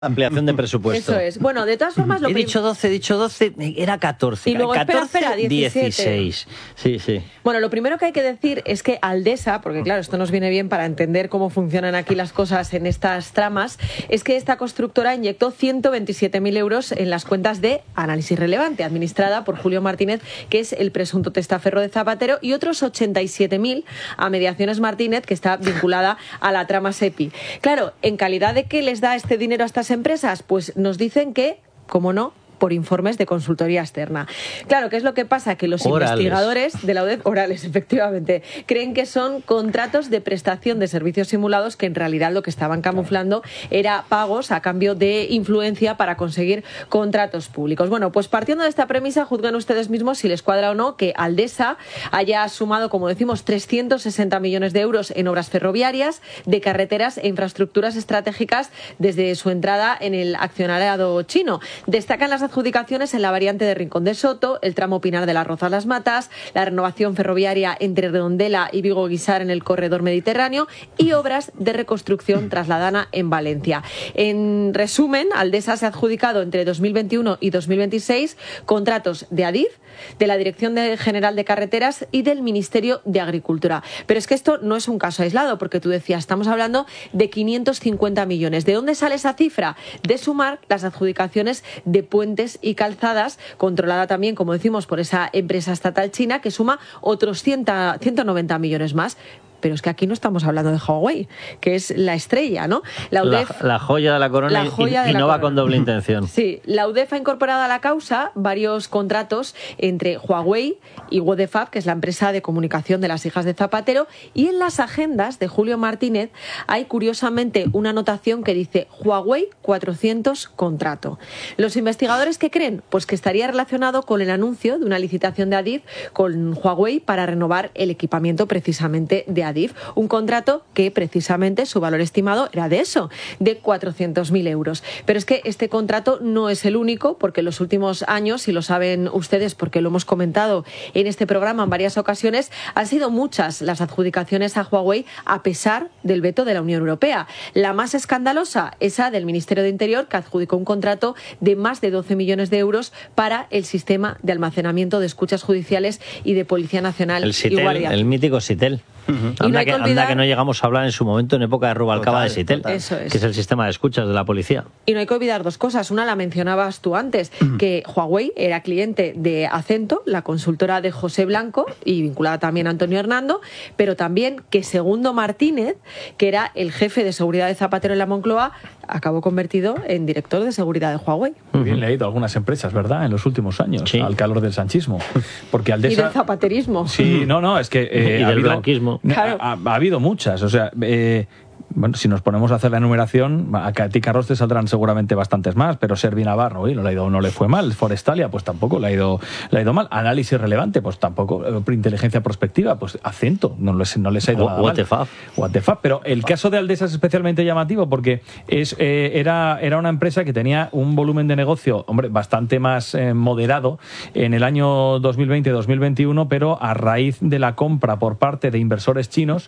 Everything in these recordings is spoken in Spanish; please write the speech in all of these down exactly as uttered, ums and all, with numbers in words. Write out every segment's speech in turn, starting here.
Ampliación de presupuesto. Eso es. Bueno, de todas formas... Lo he dicho doce, he dicho doce, era catorce. Y luego, catorce, espera, espera, diecisiete. dieciséis. Sí, sí. Bueno, lo primero que hay que decir es que Aldesa, porque claro, esto nos viene bien para entender cómo funcionan aquí las cosas en estas tramas, es que esta constructora inyectó ciento veintisiete mil euros en las cuentas de Análisis Relevante, administrada por Julio Martínez, que es el presunto testaferro de Zapatero, y otros ochenta y siete mil a Mediaciones Martínez, que está vinculada a la trama SEPI. Claro, en calidad de que les da este dinero a estas empresas, pues nos dicen que, como no, por informes de consultoría externa. Claro, ¿qué es lo que pasa? Que los orales. investigadores de la U D E F, orales, efectivamente, creen que son contratos de prestación de servicios simulados que en realidad lo que estaban camuflando era pagos a cambio de influencia para conseguir contratos públicos. Bueno, pues partiendo de esta premisa, juzguen ustedes mismos si les cuadra o no que Aldesa haya sumado, como decimos, trescientos sesenta millones de euros en obras ferroviarias, de carreteras e infraestructuras estratégicas desde su entrada en el accionariado chino. Destacan las adjudicaciones en la variante de Rincón de Soto, el tramo Pinar de las Rozas Las Matas, la renovación ferroviaria entre Redondela y Vigo-Guisar en el corredor mediterráneo y obras de reconstrucción trasladana en Valencia. En resumen, Aldesa se ha adjudicado entre dos mil veintiuno y dos mil veintiséis contratos de Adif, de la Dirección General de Carreteras y del Ministerio de Agricultura. Pero es que esto no es un caso aislado, porque tú decías, estamos hablando de quinientos cincuenta millones. ¿De dónde sale esa cifra? De sumar las adjudicaciones de puentes y calzadas, controlada también, como decimos, por esa empresa estatal china, que suma otros ciento noventa millones más. Pero es que aquí no estamos hablando de Huawei, que es la estrella, ¿no? La, U D E F, la, la joya de la corona, la joya y, de y la no corona. va con doble intención. Sí, la U D E F ha incorporado a la causa varios contratos entre Huawei y Wodefab, que es la empresa de comunicación de las hijas de Zapatero, y en las agendas de Julio Martínez hay curiosamente una anotación que dice Huawei cuatrocientos contrato. ¿Los investigadores qué creen? Pues que estaría relacionado con el anuncio de una licitación de Adif con Huawei para renovar el equipamiento precisamente de Adif. Adif, un contrato que precisamente su valor estimado era de eso, de cuatrocientos mil euros. Pero es que este contrato no es el único, porque en los últimos años, y lo saben ustedes porque lo hemos comentado en este programa en varias ocasiones, han sido muchas las adjudicaciones a Huawei a pesar del veto de la Unión Europea. La más escandalosa, esa del Ministerio de Interior, que adjudicó un contrato de más de doce millones de euros para el sistema de almacenamiento de escuchas judiciales y de Policía Nacional el Sitel, y Guardia. El mítico Sitel. Uh-huh. Anda, no que, que olvidar... anda que no llegamos a hablar en su momento en época de Rubalcaba total, de Sitel, Eso es. que es el sistema de escuchas de la policía. Y no hay que olvidar dos cosas. Una la mencionabas tú antes, uh-huh. que Huawei era cliente de Acento, la consultora de José Blanco, y vinculada también a Antonio Hernando, pero también que Segundo Martínez, que era el jefe de seguridad de Zapatero en la Moncloa, acabó convertido en director de seguridad de Huawei. Muy bien leído algunas empresas, ¿verdad?, en los últimos años, sí. al calor del sanchismo. Porque Aldesa... Y del zapaterismo. Sí, no, no, es que... Eh, y ha del habido, blanquismo. Claro. Ha, ha, ha habido muchas, o sea... Eh, Bueno, si nos ponemos a hacer la enumeración, a ti, Carlos, te saldrán seguramente bastantes más, pero Servi Navarro, ¿eh? no, le ha ido, no le fue mal. Forestalia, pues tampoco le ha ido, le ha ido mal. Análisis Relevante, pues tampoco. Inteligencia Prospectiva, pues Acento, no les, no les ha ido nada mal. What the fuck. What the fuck. Pero el caso de Aldesa es especialmente llamativo porque es, eh, era, era una empresa que tenía un volumen de negocio, hombre, bastante más eh, moderado en el año dos mil veinte dos mil veintiuno, pero a raíz de la compra por parte de inversores chinos,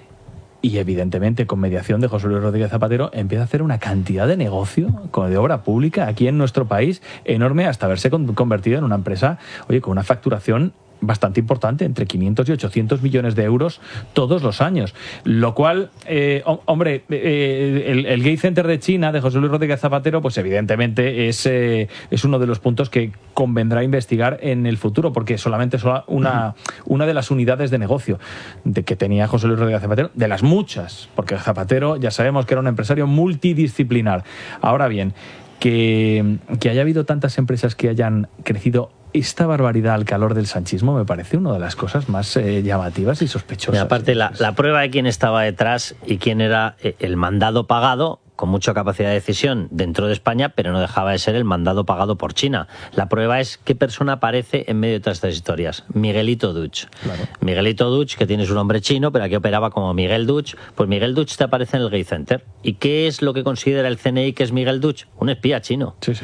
y evidentemente con mediación de José Luis Rodríguez Zapatero, empieza a hacer una cantidad de negocio de obra pública aquí en nuestro país enorme, hasta haberse convertido en una empresa, oye, con una facturación bastante importante, entre quinientos y ochocientos millones de euros todos los años. Lo cual, eh, hombre, eh, el, el Gate Center de China, de José Luis Rodríguez Zapatero, pues evidentemente es, eh, es uno de los puntos que convendrá investigar en el futuro, porque solamente es una, una de las unidades de negocio de que tenía José Luis Rodríguez Zapatero, de las muchas, porque Zapatero ya sabemos que era un empresario multidisciplinar. Ahora bien, que, que haya habido tantas empresas que hayan crecido esta barbaridad al calor del sanchismo me parece una de las cosas más eh, llamativas y sospechosas. Y aparte, la, la prueba de quién estaba detrás y quién era el mandado pagado, con mucha capacidad de decisión dentro de España, pero no dejaba de ser el mandado pagado por China. La prueba es qué persona aparece en medio de todas estas historias. Miguelito Duch. Claro. Miguelito Duch, que tiene su nombre chino, pero aquí operaba como Miguel Duch. Pues Miguel Duch te aparece en el Gate Center. ¿Y qué es lo que considera el C N I que es Miguel Duch? Un espía chino. Sí, sí.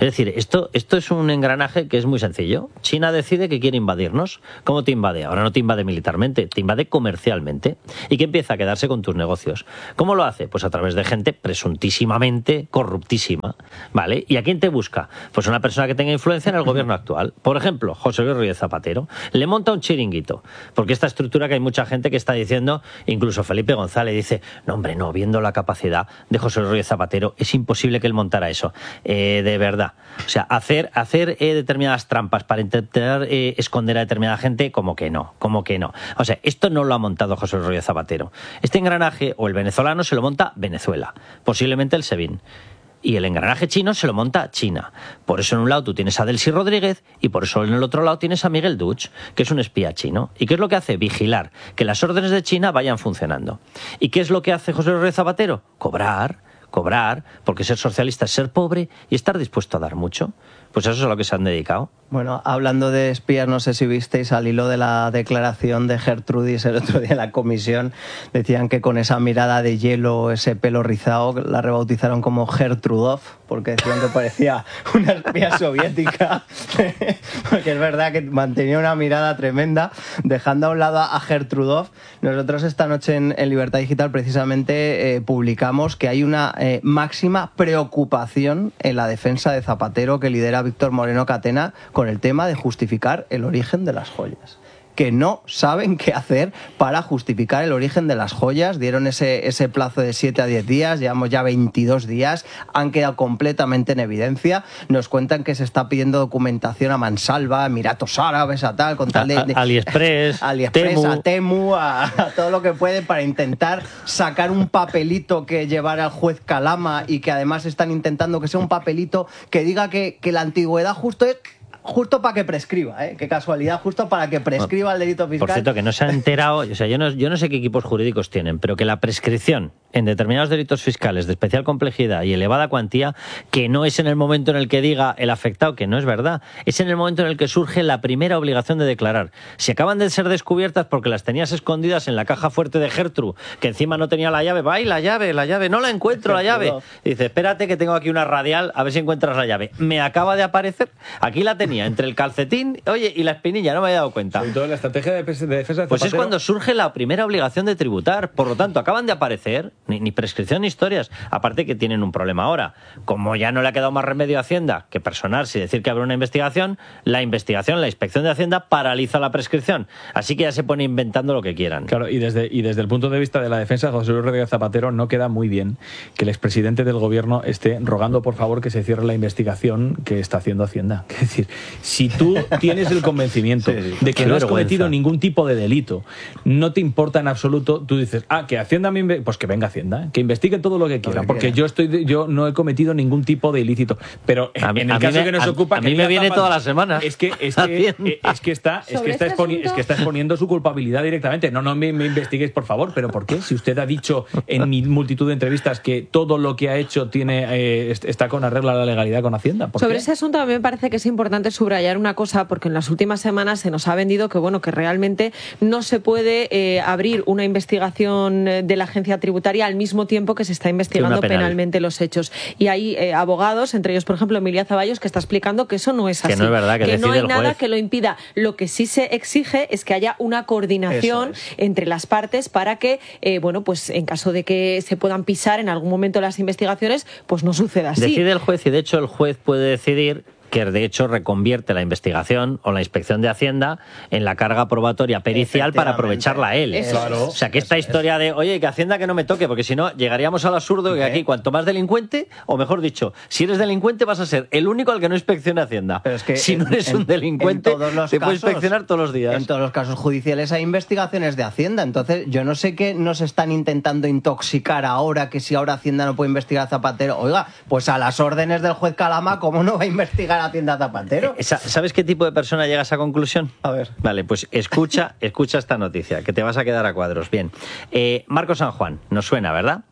Es decir, esto, esto es un engranaje que es muy sencillo. China decide que quiere invadirnos. ¿Cómo te invade? Ahora no te invade militarmente, te invade comercialmente. ¿Y que empieza a quedarse con tus negocios? ¿Cómo lo hace? Pues a través de gente presuntísimamente corruptísima, ¿vale? ¿Y a quién te busca? Pues una persona que tenga influencia en el gobierno actual. Por ejemplo, José Luis Rodríguez Zapatero. Le monta un chiringuito, porque esta estructura que hay mucha gente que está diciendo, incluso Felipe González dice, no hombre, no, viendo la capacidad de José Luis Rodríguez Zapatero, es imposible que él montara eso. Eh, de verdad. O sea, hacer, hacer eh, determinadas trampas para intentar eh, esconder a determinada gente, como que no, como que no. O sea, esto no lo ha montado José Luis Rodríguez Zapatero. Este engranaje, o el venezolano, se lo monta Venezuela, posiblemente el SEBIN. Y el engranaje chino se lo monta China. Por eso en un lado tú tienes a Delcy Rodríguez y por eso en el otro lado tienes a Miguel Duch, que es un espía chino. ¿Y qué es lo que hace? Vigilar que las órdenes de China vayan funcionando. ¿Y qué es lo que hace José Luis Rodríguez Zapatero? Cobrar. Cobrar, porque ser socialista es ser pobre y estar dispuesto a dar mucho. Pues eso es a lo que se han dedicado. Bueno, hablando de espías, no sé si visteis al hilo de la declaración de Gertrudis el otro día en la comisión, decían que con esa mirada de hielo, ese pelo rizado, la rebautizaron como Gertrudov, porque decían que parecía una espía soviética, porque es verdad que mantenía una mirada tremenda. Dejando a un lado a Gertrudov, nosotros esta noche en, en Libertad Digital precisamente eh, publicamos que hay una eh, máxima preocupación en la defensa de Zapatero que lidera Víctor Moreno Catena con el tema de justificar el origen de las joyas. Que no saben qué hacer para justificar el origen de las joyas. Dieron ese, ese plazo de siete a diez días, llevamos ya veintidós días, han quedado completamente en evidencia. Nos cuentan que se está pidiendo documentación a mansalva, a Emiratos Árabes, a tal, con tal de... de AliExpress, AliExpress, Temu. a Temu, a, a todo lo que pueden para intentar sacar un papelito que llevara al juez Calama y que además están intentando que sea un papelito que diga que, que la antigüedad justo es... Justo para que prescriba, ¿eh? Qué casualidad, justo para que prescriba el delito fiscal. Por cierto, que no se han enterado, o sea, yo no, yo no sé qué equipos jurídicos tienen, pero que la prescripción en determinados delitos fiscales de especial complejidad y elevada cuantía, que no es en el momento en el que diga el afectado que no es verdad, es en el momento en el que surge la primera obligación de declarar. Si acaban de ser descubiertas porque las tenías escondidas en la caja fuerte de Gertrude, que encima no tenía la llave, va, ¡ay, la llave, la llave! No la encuentro, la llave. Dice, espérate que tengo aquí una radial, a ver si encuentras la llave. Me acaba de aparecer, aquí la tenía, entre el calcetín, oye, y la espinilla, no me había dado cuenta. Sobre todo la estrategia de defensa de Zapatero. Pues es cuando surge la primera obligación de tributar. Por lo tanto, acaban de aparecer, ni, ni prescripción ni historias. Aparte que tienen un problema ahora. Como ya no le ha quedado más remedio a Hacienda que personarse y decir que habrá una investigación, la investigación, la inspección de Hacienda paraliza la prescripción. Así que ya se pone inventando lo que quieran. Claro, y desde, y desde el punto de vista de la defensa de José Luis Rodríguez Zapatero no queda muy bien que el expresidente del gobierno esté rogando por favor que se cierre la investigación que está haciendo Hacienda. Es decir, si tú tienes el convencimiento sí, de que no has cometido ningún tipo de delito, no te importa en absoluto, tú dices, ah, que Hacienda me inve pues que venga Hacienda, ¿eh? Que investigue todo lo que quiera, porque yo estoy yo no he cometido ningún tipo de ilícito. Pero a mí, en el a caso me, que nos a, ocupa, a mí me viene toda la semana. Es que es que, es que está es que está, exponi es que está exponiendo su culpabilidad directamente. No, no me, me investiguéis, por favor, pero ¿por qué? Si usted ha dicho en multitud de entrevistas que todo lo que ha hecho tiene eh, está con arreglo a la legalidad con Hacienda. ¿Por Sobre qué? ese asunto a mí me parece que es importante subrayar una cosa, porque en las últimas semanas se nos ha vendido que bueno que realmente no se puede eh, abrir una investigación de la agencia tributaria al mismo tiempo que se está investigando penal. penalmente los hechos. Y hay eh, abogados, entre ellos por ejemplo Emilia Zaballos, que está explicando que eso no es así, que no es verdad, que, que no hay nada juez. que lo impida. Lo que sí se exige es que haya una coordinación es. entre las partes para que eh, bueno pues en caso de que se puedan pisar en algún momento las investigaciones, pues no suceda así. Decide el juez y de hecho el juez puede decidir que de hecho reconvierte la investigación o la inspección de Hacienda en la carga probatoria pericial para aprovecharla a él. Claro. O sea, que esta historia de, oye, que Hacienda que no me toque, porque si no, llegaríamos al absurdo que aquí cuanto más delincuente, o mejor dicho, si eres delincuente vas a ser el único al que no inspeccione Hacienda. Pero es que si no eres en, un delincuente, te puede inspeccionar todos los días. En todos los casos judiciales hay investigaciones de Hacienda, entonces yo no sé qué nos están intentando intoxicar ahora, que si ahora Hacienda no puede investigar a Zapatero. Oiga, pues a las órdenes del juez Calama, ¿cómo no va a investigar Hacienda Zapatero? ¿Sabes qué tipo de persona llega a esa conclusión? A ver. Vale, pues escucha, escucha esta noticia, que te vas a quedar a cuadros. Bien. Eh, Marco San Juan, nos suena, ¿verdad?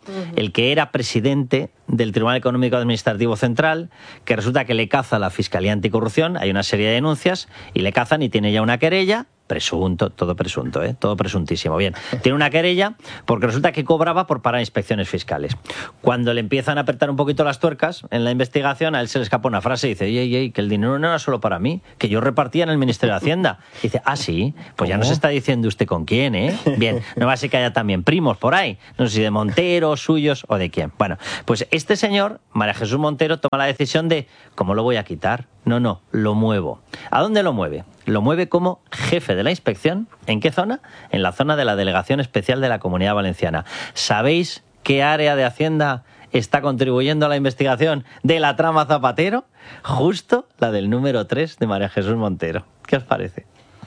uh-huh. el que era presidente del Tribunal Económico Administrativo Central, que resulta que le caza la Fiscalía Anticorrupción, hay una serie de denuncias, y le cazan y tiene ya una querella, presunto, todo presunto, ¿eh? todo presuntísimo. Bien, tiene una querella porque resulta que cobraba por parar inspecciones fiscales. Cuando le empiezan a apretar un poquito las tuercas en la investigación, a él se le escapa una frase y dice, ey, ey, ey, que el dinero no era solo para mí, que yo repartía en el Ministerio de Hacienda. Y dice, ah, sí, pues ya nos está diciendo usted con quién, ¿eh? Bien, no va a ser que haya también primos por ahí, no sé si de Montero, suyos o de quién. Bueno, pues este señor, María Jesús Montero, toma la decisión de, ¿cómo lo voy a quitar? No, no, lo muevo. ¿A dónde lo mueve? Lo mueve como jefe de la inspección. ¿En qué zona? En la zona de la Delegación Especial de la Comunidad Valenciana. ¿Sabéis qué área de Hacienda está contribuyendo a la investigación de la trama Zapatero? Justo la del número tres de María Jesús Montero. ¿Qué os parece?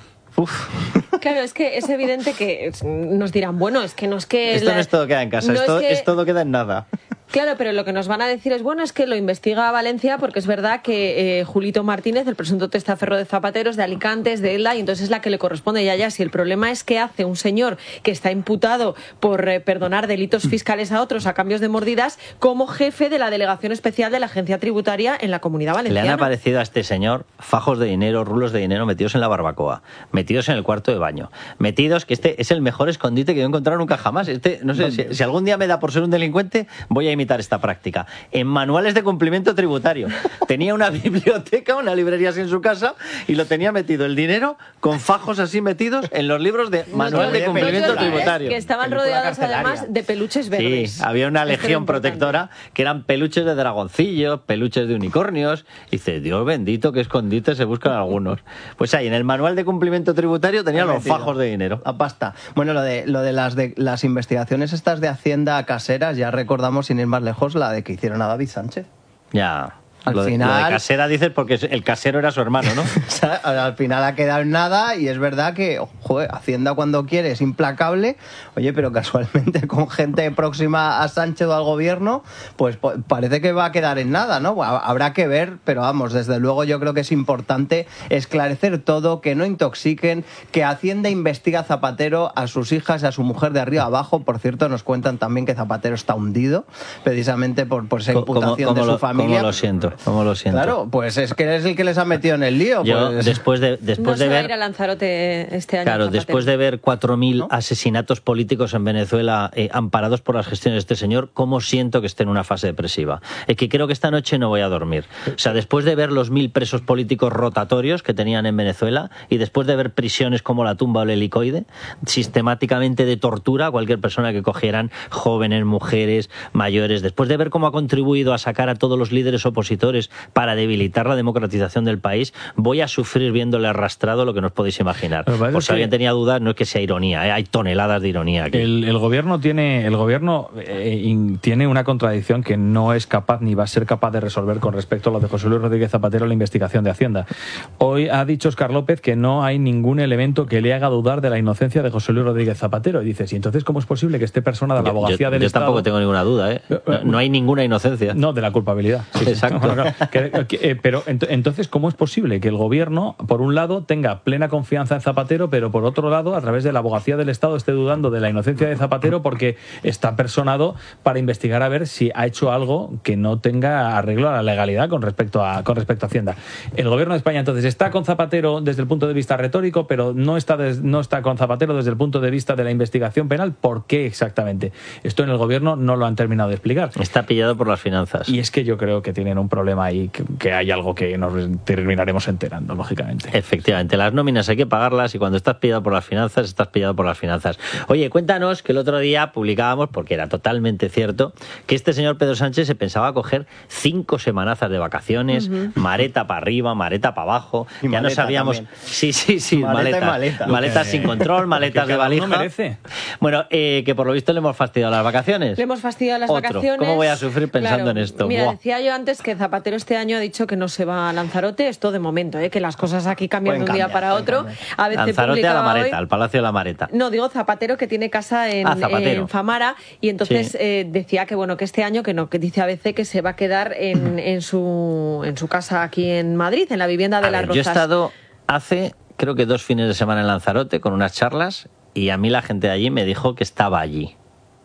Uf. Claro, es que es evidente que nos dirán, bueno, es que no es que... Esto la... no es todo queda en casa, no esto, es, que... es todo queda en nada. Claro, pero lo que nos van a decir es, bueno, es que lo investiga Valencia porque es verdad que eh, Julito Martínez, el presunto testaferro de Zapateros, de Alicante, es de Elda, y entonces es la que le corresponde. Ya, ya, si el problema es que hace un señor que está imputado por eh, perdonar delitos fiscales a otros a cambios de mordidas como jefe de la Delegación Especial de la Agencia Tributaria en la Comunidad Valenciana. Le han aparecido a este señor fajos de dinero, rulos de dinero metidos en la barbacoa, metidos en el cuarto de baño, metidos, que este es el mejor escondite que yo he encontrado nunca jamás. Este, no sé, si, si algún día me da por ser un delincuente, voy a imitar esta práctica. En manuales de cumplimiento tributario. Tenía una biblioteca, una librería así en su casa, y lo tenía metido el dinero con fajos así metidos en los libros de manual no, de cumplimiento no, tributario. Que estaban rodeados además de peluches verdes. Sí, había una legión protectora que eran peluches de dragoncillos, peluches de unicornios. Y dice, Dios bendito, qué escondite se buscan algunos. Pues ahí, en el manual de cumplimiento tributario tenía los fajos de dinero. A pasta. Bueno, lo de, lo de, las, de las investigaciones estas de Hacienda caseras, ya recordamos, sin ir más lejos, la de que hicieron a David Sánchez. Ya. Al lo, final, de, lo de casera dices porque el casero era su hermano, ¿no? O sea, al final ha quedado en nada, y es verdad que, joder, Hacienda cuando quiere es implacable, oye, pero casualmente con gente próxima a Sánchez o al gobierno, pues parece que va a quedar en nada, ¿no? Habrá que ver, pero vamos, desde luego yo creo que es importante esclarecer todo, que no intoxiquen, que Hacienda investiga a Zapatero, a sus hijas y a su mujer de arriba abajo. Por cierto, nos cuentan también que Zapatero está hundido, precisamente por, por esa imputación ¿Cómo, cómo de su lo, familia. ¿Cómo lo siento? ¿Cómo lo siento? Claro, pues es que es el que les ha metido en el lío. Yo, pues... después de, después no de se ver... va a ir a Lanzarote este año. Claro, Zapatero. después de ver cuatro mil ¿no? asesinatos políticos en Venezuela eh, amparados por las gestiones de este señor, ¿cómo siento que esté en una fase depresiva? Es que creo que esta noche no voy a dormir. O sea, después de ver los mil presos políticos rotatorios que tenían en Venezuela, y después de ver prisiones como la tumba o el helicoide, sistemáticamente de tortura a cualquier persona que cogieran, jóvenes, mujeres, mayores, después de ver cómo ha contribuido a sacar a todos los líderes opositores para debilitar la democratización del país, voy a sufrir viéndole arrastrado lo que no os podéis imaginar. Por si alguien tenía dudas, no es que sea ironía, ¿eh? Hay toneladas de ironía aquí. El, el gobierno tiene el gobierno eh, in, tiene una contradicción que no es capaz ni va a ser capaz de resolver con respecto a lo de José Luis Rodríguez Zapatero en la investigación de Hacienda. Hoy ha dicho Óscar López que no hay ningún elemento que le haga dudar de la inocencia de José Luis Rodríguez Zapatero. Y dices, ¿y entonces cómo es posible que esté persona de la abogacía yo, del yo Estado... Yo tampoco tengo ninguna duda, ¿eh? No, no hay ninguna inocencia. No, de la culpabilidad. Sí, exacto. Sí. Bueno, claro, que, que, eh, pero ent entonces, ¿cómo es posible que el gobierno, por un lado, tenga plena confianza en Zapatero, pero por otro lado, a través de la abogacía del Estado, esté dudando de la inocencia de Zapatero porque está personado para investigar a ver si ha hecho algo que no tenga arreglo a la legalidad con respecto a, con respecto a Hacienda? El gobierno de España, entonces, está con Zapatero desde el punto de vista retórico, pero no está, des, no está con Zapatero desde el punto de vista de la investigación penal. ¿Por qué exactamente? Esto en el gobierno no lo han terminado de explicar. Está pillado por las finanzas. Y es que yo creo que tienen un problema ahí, que, que hay algo que nos terminaremos enterando, lógicamente. Efectivamente, las nóminas hay que pagarlas, y cuando estás pillado por las finanzas, estás pillado por las finanzas. Oye, cuéntanos que el otro día publicábamos, porque era totalmente cierto, que este señor Pedro Sánchez se pensaba coger cinco semanazas de vacaciones, uh-huh. mareta para arriba, mareta para abajo, y ya no sabíamos... También. Sí, sí, sí, maleta maleta. maleta. Maletas sin control, maletas de valija. Uno merece. Bueno, eh, que por lo visto le hemos fastidiado las vacaciones. Le hemos fastidiado las Otro. vacaciones. ¿Cómo voy a sufrir pensando claro, en esto? Mira, Buah. decía yo antes que Zapatero este año ha dicho que no se va a Lanzarote, esto de momento, ¿eh? Que las cosas aquí cambian Pueden de un día cambiar, para otro. A veces Lanzarote a la Mareta, hoy... al Palacio de la Mareta. No, digo Zapatero, que tiene casa en, ah, en Famara, y entonces sí. eh, decía que bueno, que este año, que no, que dice A B C que se va a quedar en, en, su, en su casa aquí en Madrid, en la vivienda de a las ver, Rozas. Yo he estado hace, creo que dos fines de semana en Lanzarote con unas charlas, y a mí la gente de allí me dijo que estaba allí.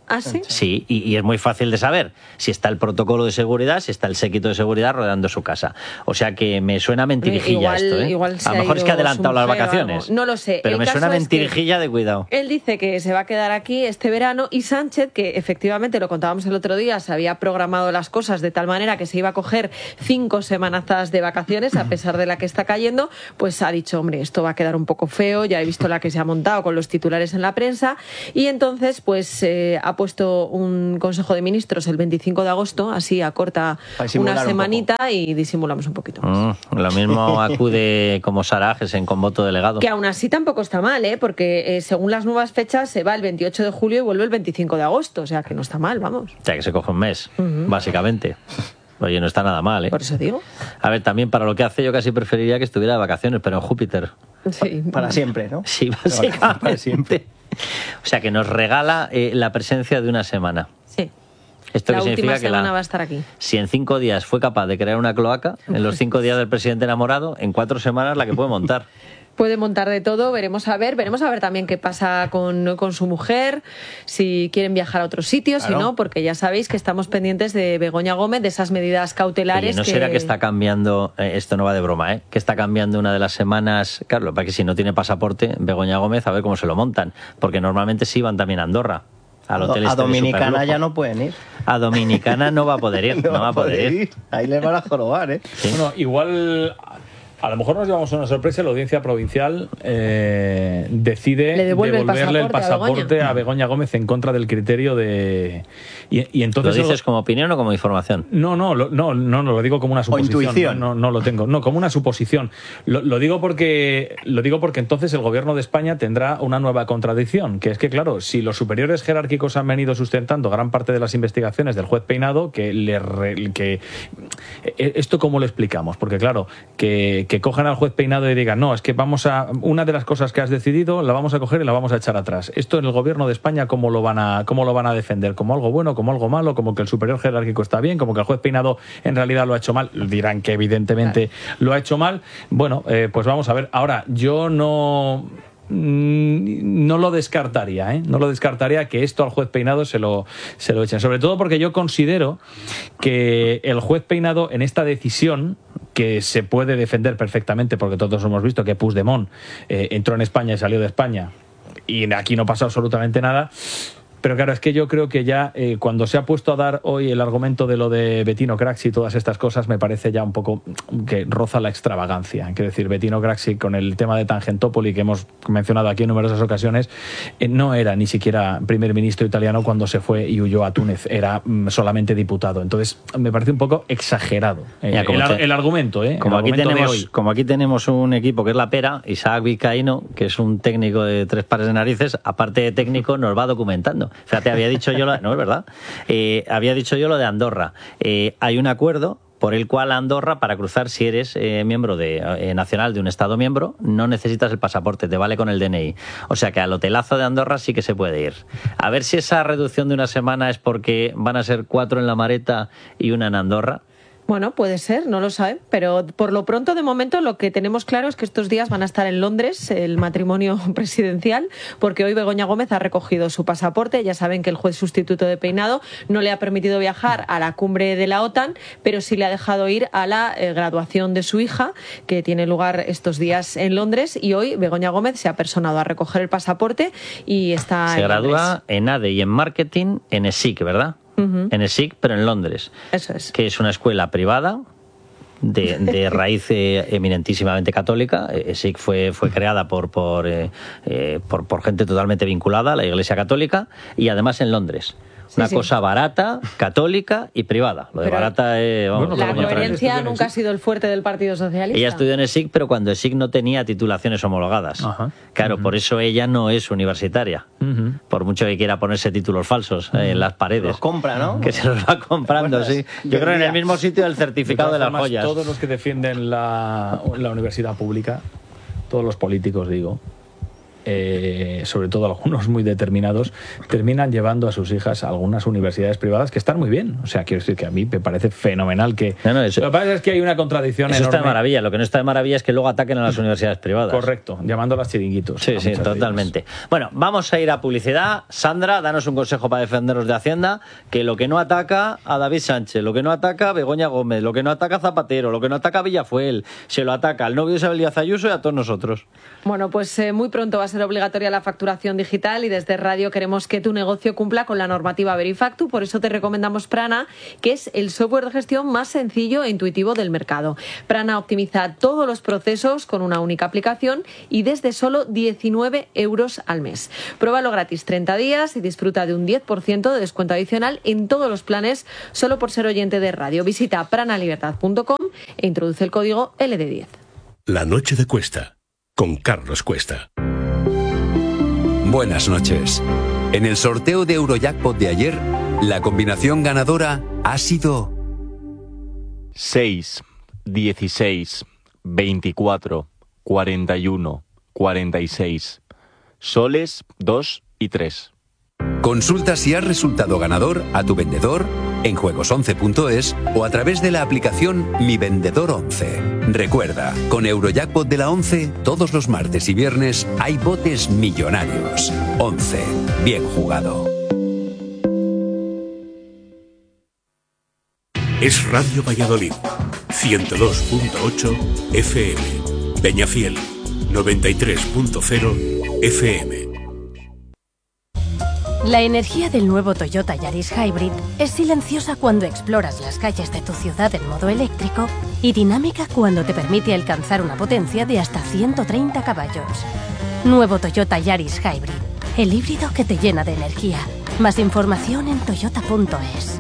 ¿Ah, sí? Sí, y, y es muy fácil de saber si está el protocolo de seguridad, si está el séquito de seguridad rodeando su casa. O sea que me suena mentirijilla igual, esto, ¿eh? Igual a lo mejor es que ha adelantado las vacaciones. No lo sé. Pero el me suena mentirijilla es de cuidado. Él dice que se va a quedar aquí este verano y Sánchez, que efectivamente lo contábamos el otro día, se había programado las cosas de tal manera que se iba a coger cinco semanazas de vacaciones, a pesar de la que está cayendo, pues ha dicho, hombre, esto va a quedar un poco feo, ya he visto la que se ha montado con los titulares en la prensa, y entonces pues eh, ha puesto un Consejo de Ministros el veinticinco de agosto, así acorta una semanita un y disimulamos un poquito más. Mm, lo mismo acude como Sarajes en con voto delegado. Que aún así tampoco está mal, ¿eh? Porque eh, según las nuevas fechas se va el veintiocho de julio y vuelve el veinticinco de agosto, o sea que no está mal, vamos. O sea que se coge un mes, Uh-huh. básicamente. Oye, no está nada mal, ¿eh? Por eso digo. A ver, también para lo que hace yo casi preferiría que estuviera de vacaciones, pero en Júpiter. Sí. Para siempre, ¿no? Sí, básicamente. Para siempre. O sea que nos regala eh, la presencia de una semana. Sí. Esto La que última significa que semana la, va a estar aquí. Si en cinco días fue capaz de crear una cloaca, en los cinco días del presidente enamorado, en cuatro semanas la que puede montar. Puede montar de todo, veremos a ver, veremos a ver también qué pasa con, con su mujer, si quieren viajar a otros sitios, Claro. si no, porque ya sabéis que estamos pendientes de Begoña Gómez, de esas medidas cautelares. Oye, ¿no que... será que está cambiando, eh, esto no va de broma, ¿eh? Que está cambiando una de las semanas, claro, para que si no tiene pasaporte, Begoña Gómez, a ver cómo se lo montan, porque normalmente sí van también a Andorra. Al hotel a este de Dominicana superlujo. ya no pueden ir. A Dominicana no va a poder ir, no, no va a poder ir. ir. Ahí les van a jorobar, ¿eh? Sí. Bueno, igual a lo mejor nos llevamos una sorpresa. La audiencia provincial eh, decide Le devuelve el devolverle el pasaporte a pasaporte a Begoña Gómez en contra del criterio de... Y, y entonces ¿Lo dices eso- como opinión o como información? No, no, lo, no, no, no, lo digo como una suposición. intuición. No, no, no lo tengo. No, como una suposición. Lo, lo digo porque lo digo porque entonces el gobierno de España tendrá una nueva contradicción, que es que, claro, si los superiores jerárquicos han venido sustentando gran parte de las investigaciones del juez Peinado, que le re- que esto cómo lo explicamos, porque claro, que, que cojan al juez Peinado y digan, no, es que vamos a una de las cosas que has decidido la vamos a coger y la vamos a echar atrás. Esto en el gobierno de España cómo lo van a cómo lo van a defender, como algo bueno, como algo malo, como que el superior jerárquico está bien, como que el juez Peinado en realidad lo ha hecho mal. Dirán que evidentemente claro. lo ha hecho mal. Bueno, eh, pues vamos a ver. Ahora, yo no no lo descartaría, ¿eh? No lo descartaría que esto al juez Peinado se lo, se lo echen. Sobre todo porque yo considero que el juez Peinado en esta decisión, que se puede defender perfectamente, porque todos hemos visto que Puigdemont eh, entró en España y salió de España, y aquí no pasó absolutamente nada. Pero claro, es que yo creo que ya eh, cuando se ha puesto a dar hoy el argumento de lo de Bettino Craxi y todas estas cosas, me parece ya un poco que roza la extravagancia. Quiero decir, Bettino Craxi con el tema de Tangentopoli, que hemos mencionado aquí en numerosas ocasiones, eh, no era ni siquiera primer ministro italiano cuando se fue y huyó a Túnez, era mm, solamente diputado. Entonces, me parece un poco exagerado eh, Mira, el, te, el argumento. Eh, como, el aquí argumento tenemos, de hoy. como aquí tenemos un equipo que es la pera, Isaac Vizcaíno, que es un técnico de tres pares de narices, aparte de técnico, nos va documentando. Fíjate, había dicho yo, lo, no es verdad, eh, había dicho yo lo de Andorra. Eh, hay un acuerdo por el cual Andorra, para cruzar, si eres eh, miembro de, eh, nacional de un Estado miembro, no necesitas el pasaporte, te vale con el D N I. O sea que al hotelazo de Andorra sí que se puede ir. A ver si esa reducción de una semana es porque van a ser cuatro en la Mareta y una en Andorra. Bueno, puede ser, no lo saben, pero por lo pronto, de momento, lo que tenemos claro es que estos días van a estar en Londres el matrimonio presidencial, porque hoy Begoña Gómez ha recogido su pasaporte. Ya saben que el juez sustituto de Peinado no le ha permitido viajar a la cumbre de la OTAN, pero sí le ha dejado ir a la eh, graduación de su hija, que tiene lugar estos días en Londres, y hoy Begoña Gómez se ha personado a recoger el pasaporte y está Se en gradúa Londres. en A D E y en Marketing en E S I C, ¿verdad? Uh-huh. En E S I C, pero en Londres. Eso es. Que es una escuela privada de, de raíz eh, eminentísimamente católica. E S I C fue, fue creada por, por, eh, eh, por, por gente totalmente vinculada a la Iglesia Católica y además en Londres. Sí, una sí. cosa barata, católica y privada. Lo de Pero barata es... Vamos, bueno, La Begoña coherencia Gómez nunca ha sido el fuerte del Partido Socialista. Ella estudió en E S I C, pero cuando E S I C no tenía titulaciones homologadas. Ajá. Claro, Uh-huh. por eso ella no es universitaria. Uh-huh. Por mucho que quiera ponerse títulos falsos uh-huh. eh, en las paredes. Los compra, ¿no? Que se los va comprando, sí. Yo creo en el mismo sitio del certificado de, de las formas, joyas. Todos los que defienden la, la universidad pública, todos los políticos, digo, eh, sobre todo algunos muy determinados, terminan llevando a sus hijas a algunas universidades privadas que están muy bien. O sea, quiero decir que a mí me parece fenomenal que... No, no, eso, lo que pasa es que hay una contradicción eso enorme. está de maravilla. Lo que no está de maravilla es que luego ataquen a las universidades privadas. Correcto, llamándolas chiringuitos. Sí, sí, totalmente. Bueno, vamos a ir a publicidad. Sandra, danos un consejo para defendernos de Hacienda, que lo que no ataca a David Sánchez, lo que no ataca a Begoña Gómez, lo que no ataca a Zapatero, lo que no ataca a Villafuel, se lo ataca al novio de Isabel Díaz Ayuso y a todos nosotros. Bueno, pues eh, muy pronto va a ser obligatoria la facturación digital y desde Radio queremos que tu negocio cumpla con la normativa Verifactu. Por eso te recomendamos Prana, que es el software de gestión más sencillo e intuitivo del mercado. Prana optimiza todos los procesos con una única aplicación y desde solo diecinueve euros al mes. Pruébalo gratis treinta días y disfruta de un diez por ciento de descuento adicional en todos los planes solo por ser oyente de Radio. Visita pranalibertad punto com e introduce el código L D diez. La noche de Cuesta, con Carlos Cuesta. Buenas noches. En el sorteo de Eurojackpot de ayer, la combinación ganadora ha sido seis, dieciséis, veinticuatro, cuarenta y uno, cuarenta y seis. Soles dos y tres. Consulta si has resultado ganador a tu vendedor en juegos once punto es o a través de la aplicación Mi Vendedor once. Recuerda, con Eurojackpot de la once, todos los martes y viernes hay botes millonarios. once. Bien jugado. Es Radio Valladolid, ciento dos punto ocho F M. Peñafiel, noventa y tres punto cero F M. La energía del nuevo Toyota Yaris Hybrid es silenciosa cuando exploras las calles de tu ciudad en modo eléctrico y dinámica cuando te permite alcanzar una potencia de hasta ciento treinta caballos. Nuevo Toyota Yaris Hybrid, el híbrido que te llena de energía. Más información en toyota punto es.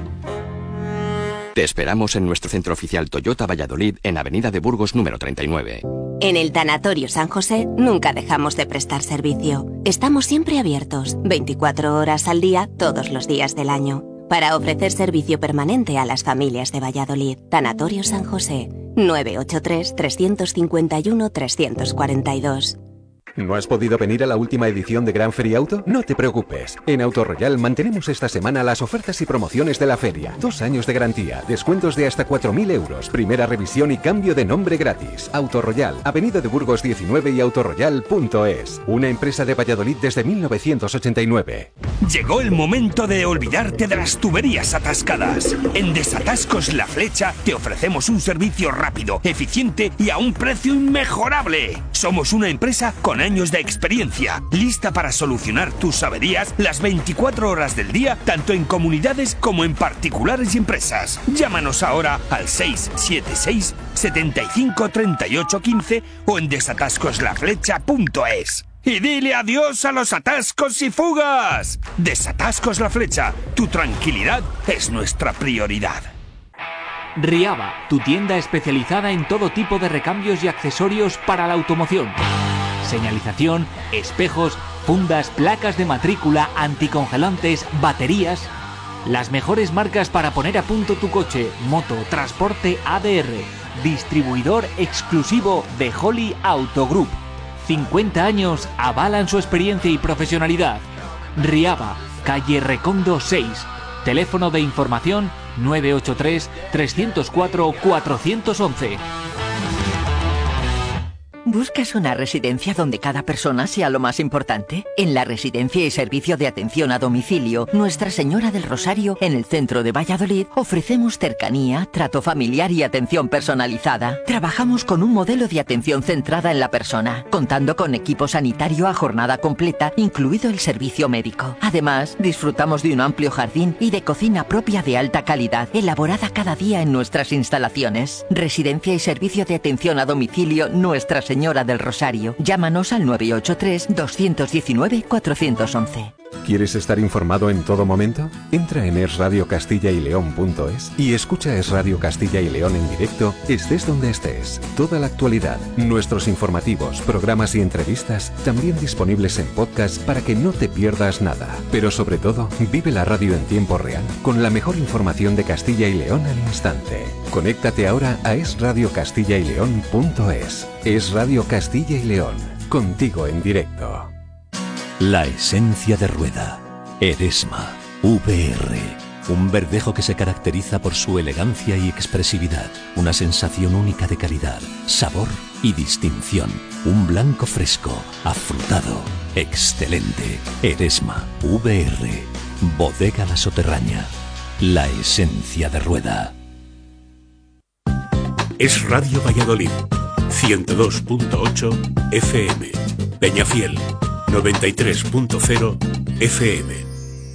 Te esperamos en nuestro centro oficial Toyota Valladolid en Avenida de Burgos número treinta y nueve. En el Tanatorio San José nunca dejamos de prestar servicio. Estamos siempre abiertos, veinticuatro horas al día, todos los días del año, para ofrecer servicio permanente a las familias de Valladolid. Tanatorio San José, nueve ocho tres, tres cinco uno, tres cuatro dos. ¿No has podido venir a la última edición de Gran Feria Auto? No te preocupes. En Autoroyal mantenemos esta semana las ofertas y promociones de la feria. Dos años de garantía, descuentos de hasta cuatro mil euros, primera revisión y cambio de nombre gratis. Autoroyal, Avenida de Burgos diecinueve y autoroyal punto es. Una empresa de Valladolid desde mil novecientos ochenta y nueve. Llegó el momento de olvidarte de las tuberías atascadas. En Desatascos La Flecha te ofrecemos un servicio rápido, eficiente y a un precio inmejorable. Somos una empresa con años de experiencia, lista para solucionar tus averías las veinticuatro horas del día, tanto en comunidades como en particulares y empresas. Llámanos ahora al seis siete seis, setenta y cinco, treinta y ocho, quince o en desatascos la flecha punto es. Y dile adiós a los atascos y fugas. Desatascos La Flecha, tu tranquilidad es nuestra prioridad. Riaba, tu tienda especializada en todo tipo de recambios y accesorios para la automoción. Señalización, espejos, fundas, placas de matrícula, anticongelantes, baterías. Las mejores marcas para poner a punto tu coche, moto, transporte A D R. Distribuidor exclusivo de Holly Auto Group. cincuenta años avalan su experiencia y profesionalidad. Riaba, calle Recondo seis. Teléfono de información nueve ocho tres, tres cero cuatro, cuatro uno uno. ¿Buscas una residencia donde cada persona sea lo más importante? En la Residencia y Servicio de Atención a Domicilio Nuestra Señora del Rosario, en el centro de Valladolid, ofrecemos cercanía, trato familiar y atención personalizada. Trabajamos con un modelo de atención centrada en la persona, contando con equipo sanitario a jornada completa, incluido el servicio médico. Además, disfrutamos de un amplio jardín y de cocina propia de alta calidad, elaborada cada día en nuestras instalaciones. Residencia y Servicio de Atención a Domicilio Nuestra Señora Señora del Rosario. Llámanos al nueve ocho tres, dos uno nueve, cuatro uno uno. ¿Quieres estar informado en todo momento? Entra en es radio castilla y león punto es y escucha Es Radio Castilla y León en directo, estés donde estés. Toda la actualidad, nuestros informativos, programas y entrevistas, también disponibles en podcast para que no te pierdas nada. Pero sobre todo, vive la radio en tiempo real, con la mejor información de Castilla y León al instante. Conéctate ahora a es radio castilla y león punto es. Es Radio Castilla y León, contigo en directo. La esencia de rueda. Eresma V R. Un verdejo que se caracteriza por su elegancia y expresividad. Una sensación única de calidad, sabor y distinción. Un blanco fresco, afrutado, excelente. Eresma V R. Bodega La Soterraña. La esencia de rueda. Es Radio Valladolid, ciento dos punto ocho F M. Peñafiel, noventa y tres punto cero F M.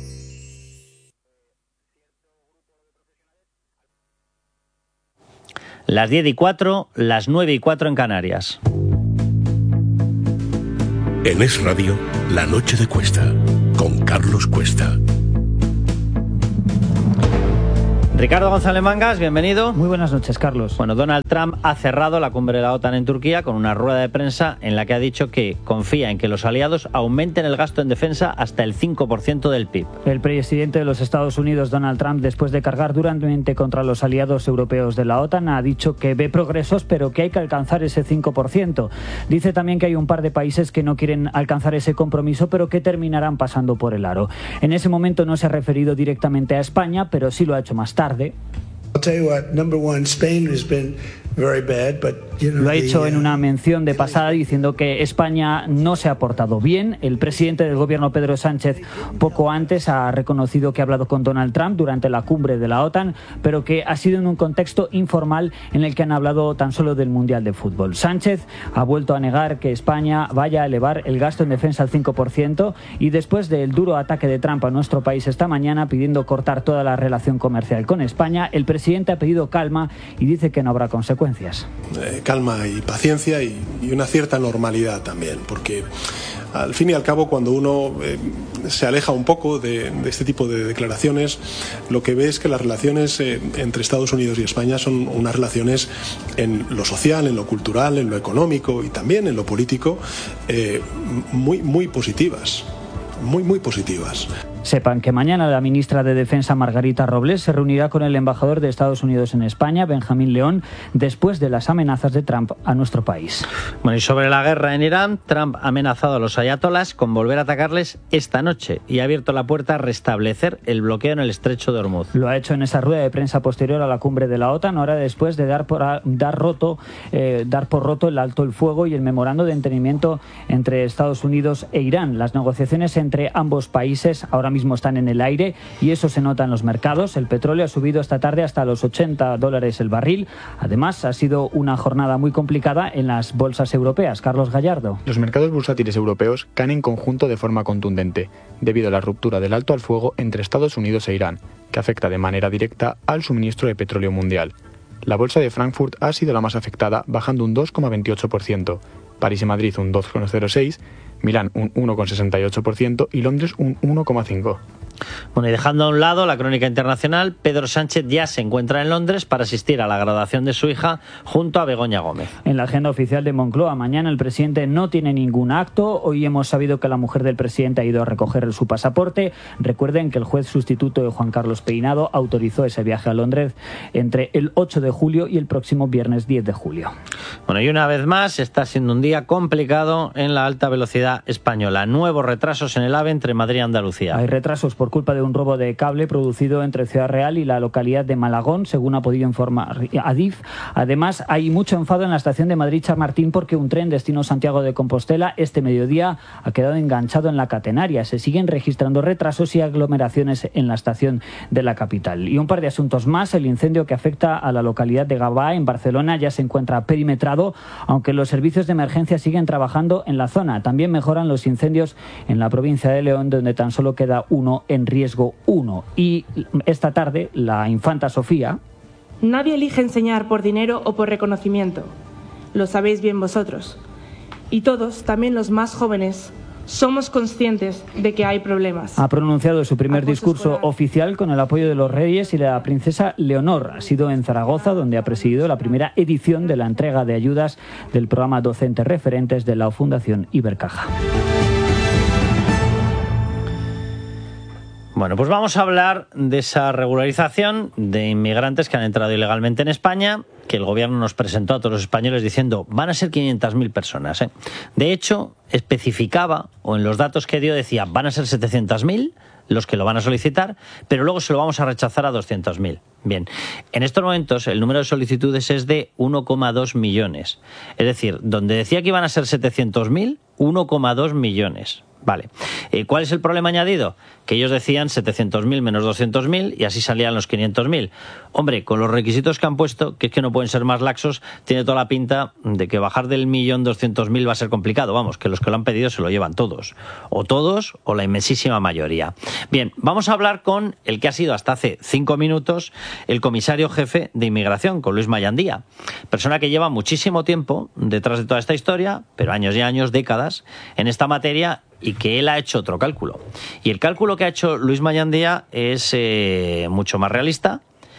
Las diez y cuatro, las nueve y cuatro en Canarias. En Es Radio, La Noche de Cuesta, con Carlos Cuesta. Ricardo González Mangas, bienvenido. Muy buenas noches, Carlos. Bueno, Donald Trump ha cerrado la cumbre de la OTAN en Turquía con una rueda de prensa en la que ha dicho que confía en que los aliados aumenten el gasto en defensa hasta el cinco por ciento del P I B. El presidente de los Estados Unidos, Donald Trump, después de cargar duramente contra los aliados europeos de la OTAN, ha dicho que ve progresos, pero que hay que alcanzar ese cinco por ciento. Dice también que hay un par de países que no quieren alcanzar ese compromiso, pero que terminarán pasando por el aro. En ese momento no se ha referido directamente a España, pero sí lo ha hecho más tarde. I'll tell you what, number one, Spain has been very bad, but you know, Lo ha hecho the, en una mención de pasada diciendo que España no se ha portado bien. El presidente del gobierno, Pedro Sánchez, poco antes ha reconocido que ha hablado con Donald Trump durante la cumbre de la OTAN, pero que ha sido en un contexto informal en el que han hablado tan solo del Mundial de Fútbol. Sánchez ha vuelto a negar que España vaya a elevar el gasto en defensa al cinco por ciento y después del duro ataque de Trump a nuestro país esta mañana pidiendo cortar toda la relación comercial con España, el presidente ha pedido calma y dice que no habrá consecuencias. Eh, calma y paciencia y, y una cierta normalidad también, porque al fin y al cabo cuando uno eh, se aleja un poco de, de este tipo de declaraciones, lo que ve es que las relaciones eh, entre Estados Unidos y España son unas relaciones en lo social, en lo cultural, en lo económico y también en lo político eh, muy, muy positivas, muy, muy positivas. Sepan que mañana la ministra de Defensa, Margarita Robles, se reunirá con el embajador de Estados Unidos en España, Benjamín León, después de las amenazas de Trump a nuestro país. Bueno, y sobre la guerra en Irán, Trump ha amenazado a los ayatolás con volver a atacarles esta noche y ha abierto la puerta a restablecer el bloqueo en el estrecho de Hormuz. Lo ha hecho en esa rueda de prensa posterior a la cumbre de la OTAN, hora después de dar por, dar roto, eh, dar por roto el alto el fuego y el memorando de entendimiento entre Estados Unidos e Irán. Las negociaciones entre ambos países ahora mismo están en el aire y eso se nota en los mercados. El petróleo ha subido esta tarde hasta los ochenta dólares el barril. Además, ha sido una jornada muy complicada en las bolsas europeas. Carlos Gallardo. Los mercados bursátiles europeos caen en conjunto de forma contundente, debido a la ruptura del alto al fuego entre Estados Unidos e Irán, que afecta de manera directa al suministro de petróleo mundial. La bolsa de Frankfurt ha sido la más afectada, bajando un dos coma veintiocho por ciento, París y Madrid un dos coma cero seis por ciento, Milán un uno coma sesenta y ocho por ciento y Londres un uno coma cinco por ciento. Bueno, y dejando a un lado la crónica internacional, Pedro Sánchez ya se encuentra en Londres para asistir a la graduación de su hija junto a Begoña Gómez. En la agenda oficial de Moncloa, mañana el presidente no tiene ningún acto. Hoy hemos sabido que la mujer del presidente ha ido a recoger su pasaporte. Recuerden que el juez sustituto de Juan Carlos Peinado autorizó ese viaje a Londres entre el ocho de julio y el próximo viernes diez de julio. Bueno, y una vez más está siendo un día complicado en la alta velocidad española. Nuevos retrasos en el AVE entre Madrid y Andalucía. Hay retrasos por culpa de un robo de cable producido entre Ciudad Real y la localidad de Malagón, según ha podido informar Adif. Además, hay mucho enfado en la estación de Madrid-Chamartín porque un tren destino Santiago de Compostela este mediodía ha quedado enganchado en la catenaria. Se siguen registrando retrasos y aglomeraciones en la estación de la capital. Y un par de asuntos más. El incendio que afecta a la localidad de Gavà, en Barcelona, ya se encuentra perimetrado, aunque los servicios de emergencia siguen trabajando en la zona. También mejoran los incendios en la provincia de León, donde tan solo queda uno en riesgo uno. Y esta tarde, la infanta Sofía... Nadie elige enseñar por dinero o por reconocimiento. Lo sabéis bien vosotros. Y todos, también los más jóvenes, somos conscientes de que hay problemas. Ha pronunciado su primer discurso oficial con el apoyo de los reyes y de la princesa Leonor. Ha sido en Zaragoza, donde ha presidido la primera edición de la entrega de ayudas del programa Docentes Referentes de la Fundación Ibercaja. Bueno, pues vamos a hablar de esa regularización de inmigrantes que han entrado ilegalmente en España, que el gobierno nos presentó a todos los españoles diciendo van a ser quinientas mil personas. ¿eh? De hecho, especificaba, o en los datos que dio decía, van a ser setecientas mil los que lo van a solicitar, pero luego se lo vamos a rechazar a doscientos mil. Bien, en estos momentos el número de solicitudes es de uno coma dos millones. Es decir, donde decía que iban a ser setecientos mil, uno coma dos millones. Vale. Eh, ¿Cuál es el problema añadido? Que ellos decían setecientos mil menos doscientos mil y así salían los quinientos mil. Hombre, con los requisitos que han puesto, que es que no pueden ser más laxos, tiene toda la pinta de que bajar del millón doscientos mil va a ser complicado. Vamos, que los que lo han pedido se lo llevan todos. O todos o la inmensísima mayoría. Bien, vamos a hablar con el que ha sido hasta hace cinco minutos el comisario jefe de inmigración, con Luis Mayandía. Persona que lleva muchísimo tiempo detrás de toda esta historia, pero años y años, décadas, en esta materia, y que él ha hecho otro cálculo. Y el cálculo que ha hecho Luis Mayandía es eh, mucho más realista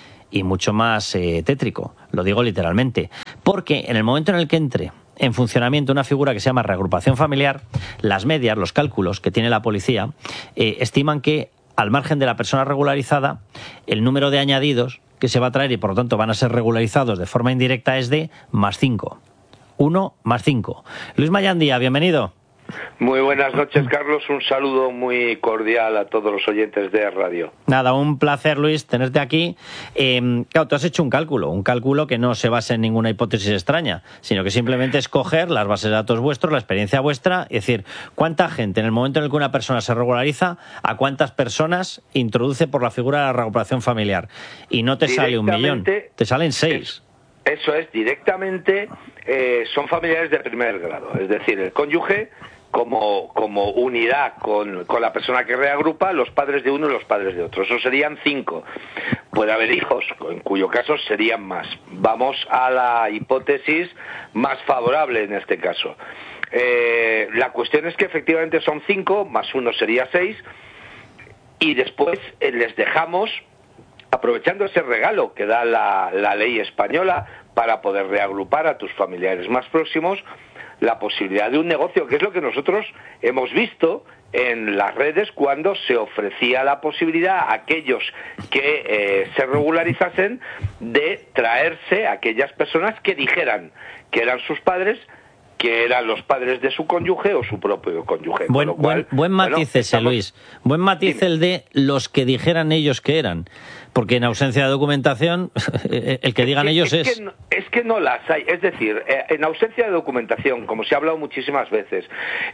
y mucho más eh, tétrico, lo digo literalmente, porque en el momento en el que entre en funcionamiento una figura que se llama reagrupación familiar, las medias, los cálculos que tiene la policía, eh, estiman que al margen de la persona regularizada, el número de añadidos que se va a traer y por lo tanto van a ser regularizados de forma indirecta es de más cinco. Uno más cinco. Luis Mayandía, bienvenido. Muy buenas noches, Carlos. Un saludo muy cordial a todos los oyentes de Radio. Nada, un placer, Luis, tenerte aquí. Eh, claro, tú has hecho un cálculo, un cálculo que no se basa en ninguna hipótesis extraña, sino que simplemente es coger las bases de datos vuestros, la experiencia vuestra, y decir, ¿cuánta gente, en el momento en el que una persona se regulariza, a cuántas personas introduce por la figura de la reagrupación familiar? Y no te sale un millón, te salen seis. Es, eso es, directamente eh, son familiares de primer grado, es decir, el cónyuge como, como unidad con, con la persona que reagrupa, los padres de uno y los padres de otro. Eso serían cinco. Puede haber hijos, en cuyo caso serían más. Vamos a la hipótesis más favorable en este caso. Eh, la cuestión es que efectivamente son cinco, más uno sería seis, y después eh, les dejamos, aprovechando ese regalo que da la, la ley española para poder reagrupar a tus familiares más próximos, la posibilidad de un negocio, que es lo que nosotros hemos visto en las redes cuando se ofrecía la posibilidad a aquellos que eh, se regularizasen de traerse a aquellas personas que dijeran que eran sus padres, que eran los padres de su cónyuge o su propio cónyuge. Buen, Con lo cual, buen, buen matiz bueno, ese, estamos... Luis. Buen matiz Dime. el de los que dijeran ellos que eran. Porque en ausencia de documentación, el que digan es que, ellos es. es... Que no, es que no las hay. Es decir, en ausencia de documentación, como se ha hablado muchísimas veces,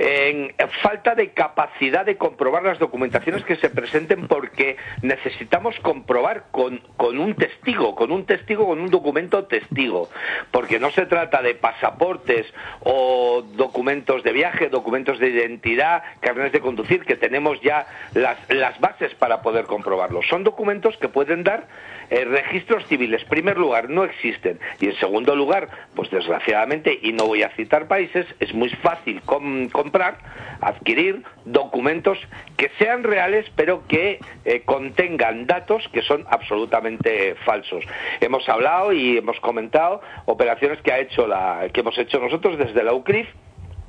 en falta de capacidad de comprobar las documentaciones que se presenten, porque necesitamos comprobar con, con un testigo, con un testigo, con un documento testigo. Porque no se trata de pasaportes o documentos de viaje, documentos de identidad, carnets de conducir, que tenemos ya las, las bases para poder comprobarlo. Son documentos que pueden dar eh, registros civiles. En primer lugar, no existen. Y en segundo lugar, pues desgraciadamente, y no voy a citar países, es muy fácil com comprar, adquirir documentos que sean reales, pero que eh, contengan datos que son absolutamente falsos. Hemos hablado y hemos comentado operaciones que ha hecho la, que hemos hecho nosotros desde la U C R I F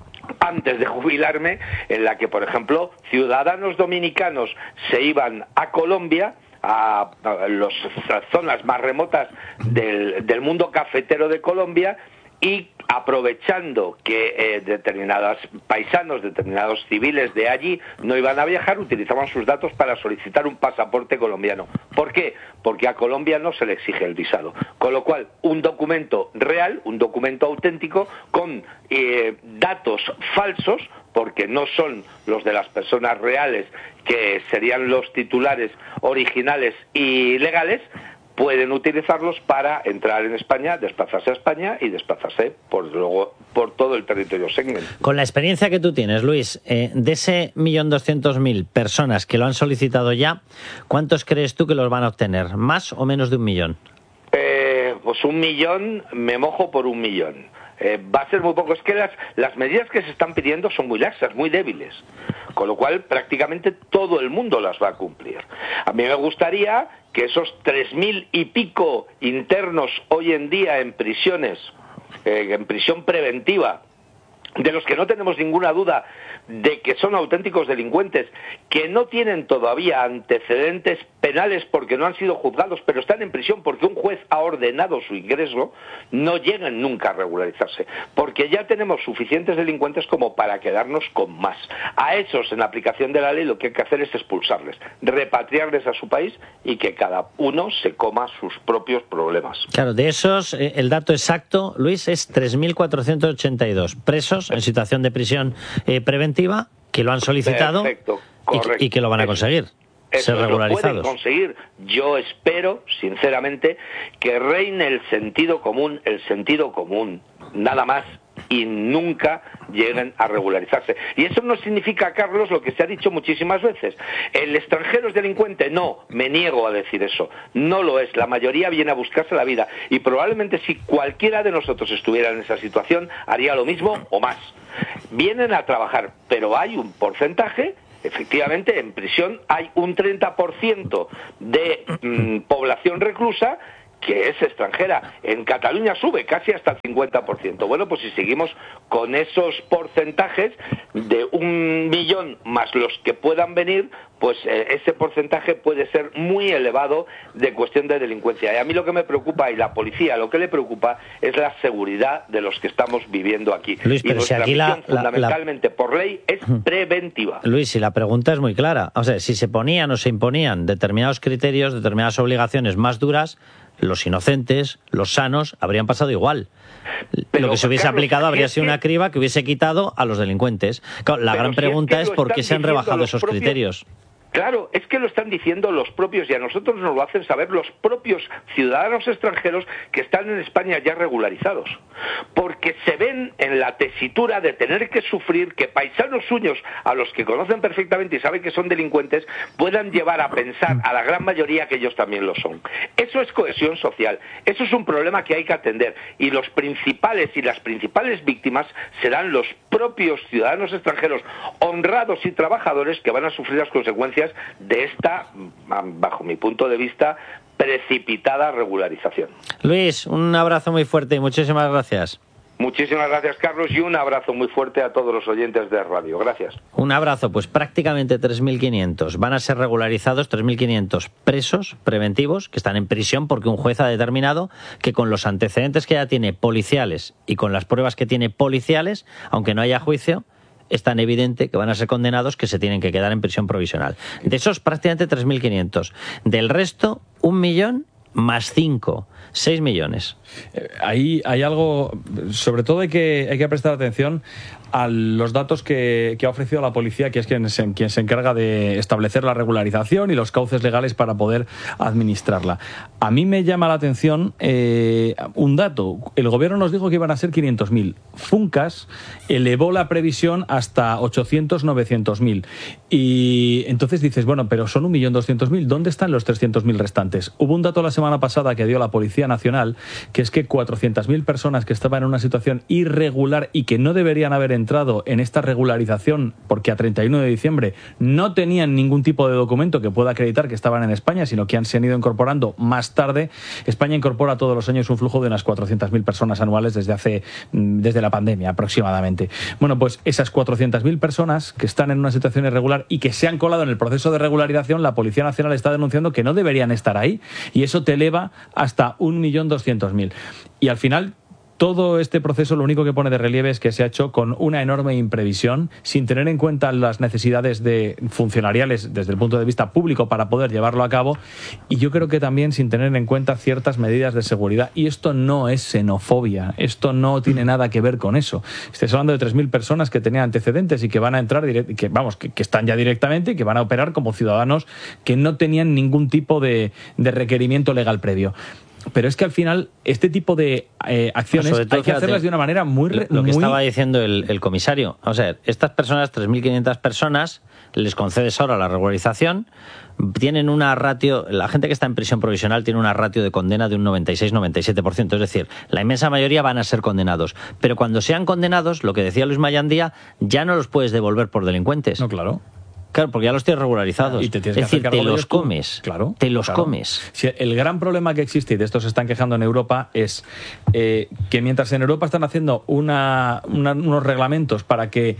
antes de jubilarme, en la que, por ejemplo, ciudadanos dominicanos se iban a Colombia, a, a las zonas más remotas del, del mundo cafetero de Colombia, y aprovechando que eh, determinados paisanos, determinados civiles de allí no iban a viajar, utilizaban sus datos para solicitar un pasaporte colombiano. ¿Por qué? Porque a Colombia no se le exige el visado. Con lo cual, un documento real, un documento auténtico, con eh, datos falsos, porque no son los de las personas reales, que serían los titulares originales y legales, pueden utilizarlos para entrar en España, desplazarse a España y desplazarse por luego por todo el territorio Schengen. Con la experiencia que tú tienes, Luis, eh, de ese millón doscientos mil personas que lo han solicitado ya, ¿cuántos crees tú que los van a obtener? ¿Más o menos de un millón? Eh, pues un millón, me mojo por un millón. Eh, va a ser muy poco. Es que las, las medidas que se están pidiendo son muy laxas, muy débiles, con lo cual prácticamente todo el mundo las va a cumplir. A mí me gustaría que esos tres mil y pico internos hoy en día en prisiones, eh, en prisión preventiva, de los que no tenemos ninguna duda de que son auténticos delincuentes, que no tienen todavía antecedentes penales porque no han sido juzgados, pero están en prisión porque un juez ha ordenado su ingreso, no llegan nunca a regularizarse, porque ya tenemos suficientes delincuentes como para quedarnos con más. A esos, en la aplicación de la ley, lo que hay que hacer es expulsarles, repatriarles a su país y que cada uno se coma sus propios problemas. Claro, de esos, eh, el dato exacto, Luis, es tres mil cuatrocientos ochenta y dos presos en situación de prisión eh, preventiva que lo han solicitado. Perfecto, y, y que lo van a conseguir. Eso ser regularizados. Lo pueden conseguir. Yo espero, sinceramente, que reine el sentido común, el sentido común, nada más, y nunca lleguen a regularizarse. Y eso no significa, Carlos, lo que se ha dicho muchísimas veces. ¿El extranjero es delincuente? No, me niego a decir eso. No lo es. La mayoría viene a buscarse la vida. Y probablemente si cualquiera de nosotros estuviera en esa situación, haría lo mismo o más. Vienen a trabajar, pero hay un porcentaje. Efectivamente, en prisión hay un treinta por ciento de mmm, población reclusa que es extranjera. En Cataluña sube casi hasta el cincuenta por ciento. Bueno, pues si seguimos con esos porcentajes de un millón más los que puedan venir, pues eh, ese porcentaje puede ser muy elevado de cuestión de delincuencia. Y a mí lo que me preocupa, y la policía lo que le preocupa, es la seguridad de los que estamos viviendo aquí. Luis, y pero nuestra si aquí misión, la, la, fundamentalmente la... por ley, es preventiva. Luis, y la pregunta es muy clara. O sea, si se ponían o se imponían determinados criterios, determinadas obligaciones más duras, los inocentes, los sanos, habrían pasado igual. Pero, lo que se hubiese Carlos, aplicado habría sido una criba que hubiese quitado a los delincuentes. Claro, la gran pregunta es, es por qué se han rebajado esos propios... criterios. Claro, es que lo están diciendo los propios, y a nosotros nos lo hacen saber los propios ciudadanos extranjeros que están en España ya regularizados. Porque se ven en la tesitura de tener que sufrir que paisanos suyos, a los que conocen perfectamente y saben que son delincuentes, puedan llevar a pensar a la gran mayoría que ellos también lo son. Eso es cohesión social, eso es un problema que hay que atender, y los principales y las principales víctimas serán los propios ciudadanos extranjeros honrados y trabajadores que van a sufrir las consecuencias de esta, bajo mi punto de vista, precipitada regularización. Luis, un abrazo muy fuerte y muchísimas gracias. Muchísimas gracias, Carlos, y un abrazo muy fuerte a todos los oyentes de radio. Gracias. Un abrazo. Pues prácticamente tres mil quinientos van a ser regularizados, tres mil quinientos presos preventivos que están en prisión porque un juez ha determinado que con los antecedentes que ya tiene policiales y con las pruebas que tiene policiales, aunque no haya juicio, es tan evidente que van a ser condenados que se tienen que quedar en prisión provisional. De esos, prácticamente tres mil quinientos. Del resto, un millón más cinco, seis millones. Eh, ahí hay algo, sobre todo hay que, hay que prestar atención a los datos que, que ha ofrecido la policía, que es quien se, quien se encarga de establecer la regularización y los cauces legales para poder administrarla. A mí me llama la atención eh, un dato. El gobierno nos dijo que iban a ser quinientos mil. Funcas elevó la previsión hasta ochocientos, novecientos mil. Y entonces dices, bueno, pero son un millón doscientos mil. ¿Dónde están los trescientos mil restantes? Hubo un dato la semana pasada que dio la Policía Nacional, que es que cuatrocientas mil personas que estaban en una situación irregular y que no deberían haber entrado en esta regularización porque a treinta y uno de diciembre no tenían ningún tipo de documento que pueda acreditar que estaban en España, sino que han, se han ido incorporando más tarde. España incorpora todos los años un flujo de unas cuatrocientas mil personas anuales desde hace desde la pandemia aproximadamente. Bueno, pues esas cuatrocientas mil personas que están en una situación irregular y que se han colado en el proceso de regularización, la Policía Nacional está denunciando que no deberían estar ahí, y eso te eleva hasta un millón doscientos mil. Y al final, todo este proceso lo único que pone de relieve es que se ha hecho con una enorme imprevisión, sin tener en cuenta las necesidades de funcionariales desde el punto de vista público para poder llevarlo a cabo, y yo creo que también sin tener en cuenta ciertas medidas de seguridad. Y esto no es xenofobia, esto no tiene nada que ver con eso. Estás hablando de tres mil personas que tenían antecedentes y que van a entrar, direct- que vamos, que, que están ya directamente y que van a operar como ciudadanos que no tenían ningún tipo de, de requerimiento legal previo. Pero es que al final este tipo de eh, acciones todo, hay que fíjate, hacerlas de una manera muy... Lo, lo que muy... estaba diciendo el, el comisario. O sea, estas personas, tres mil quinientas personas, les concedes ahora la regularización, tienen una ratio, la gente que está en prisión provisional tiene una ratio de condena de un noventa y seis noventa y siete por ciento, es decir, la inmensa mayoría van a ser condenados. Pero cuando sean condenados, lo que decía Luis Mayandía, ya no los puedes devolver por delincuentes. No, claro. Claro, porque ya los tienes regularizados. Y te tienes es que decir, hacer te cargo de los ellos tú. comes. Claro. Te los claro. comes. Sí, el gran problema que existe, y de esto se están quejando en Europa, es eh, que mientras en Europa están haciendo una, una, unos reglamentos para que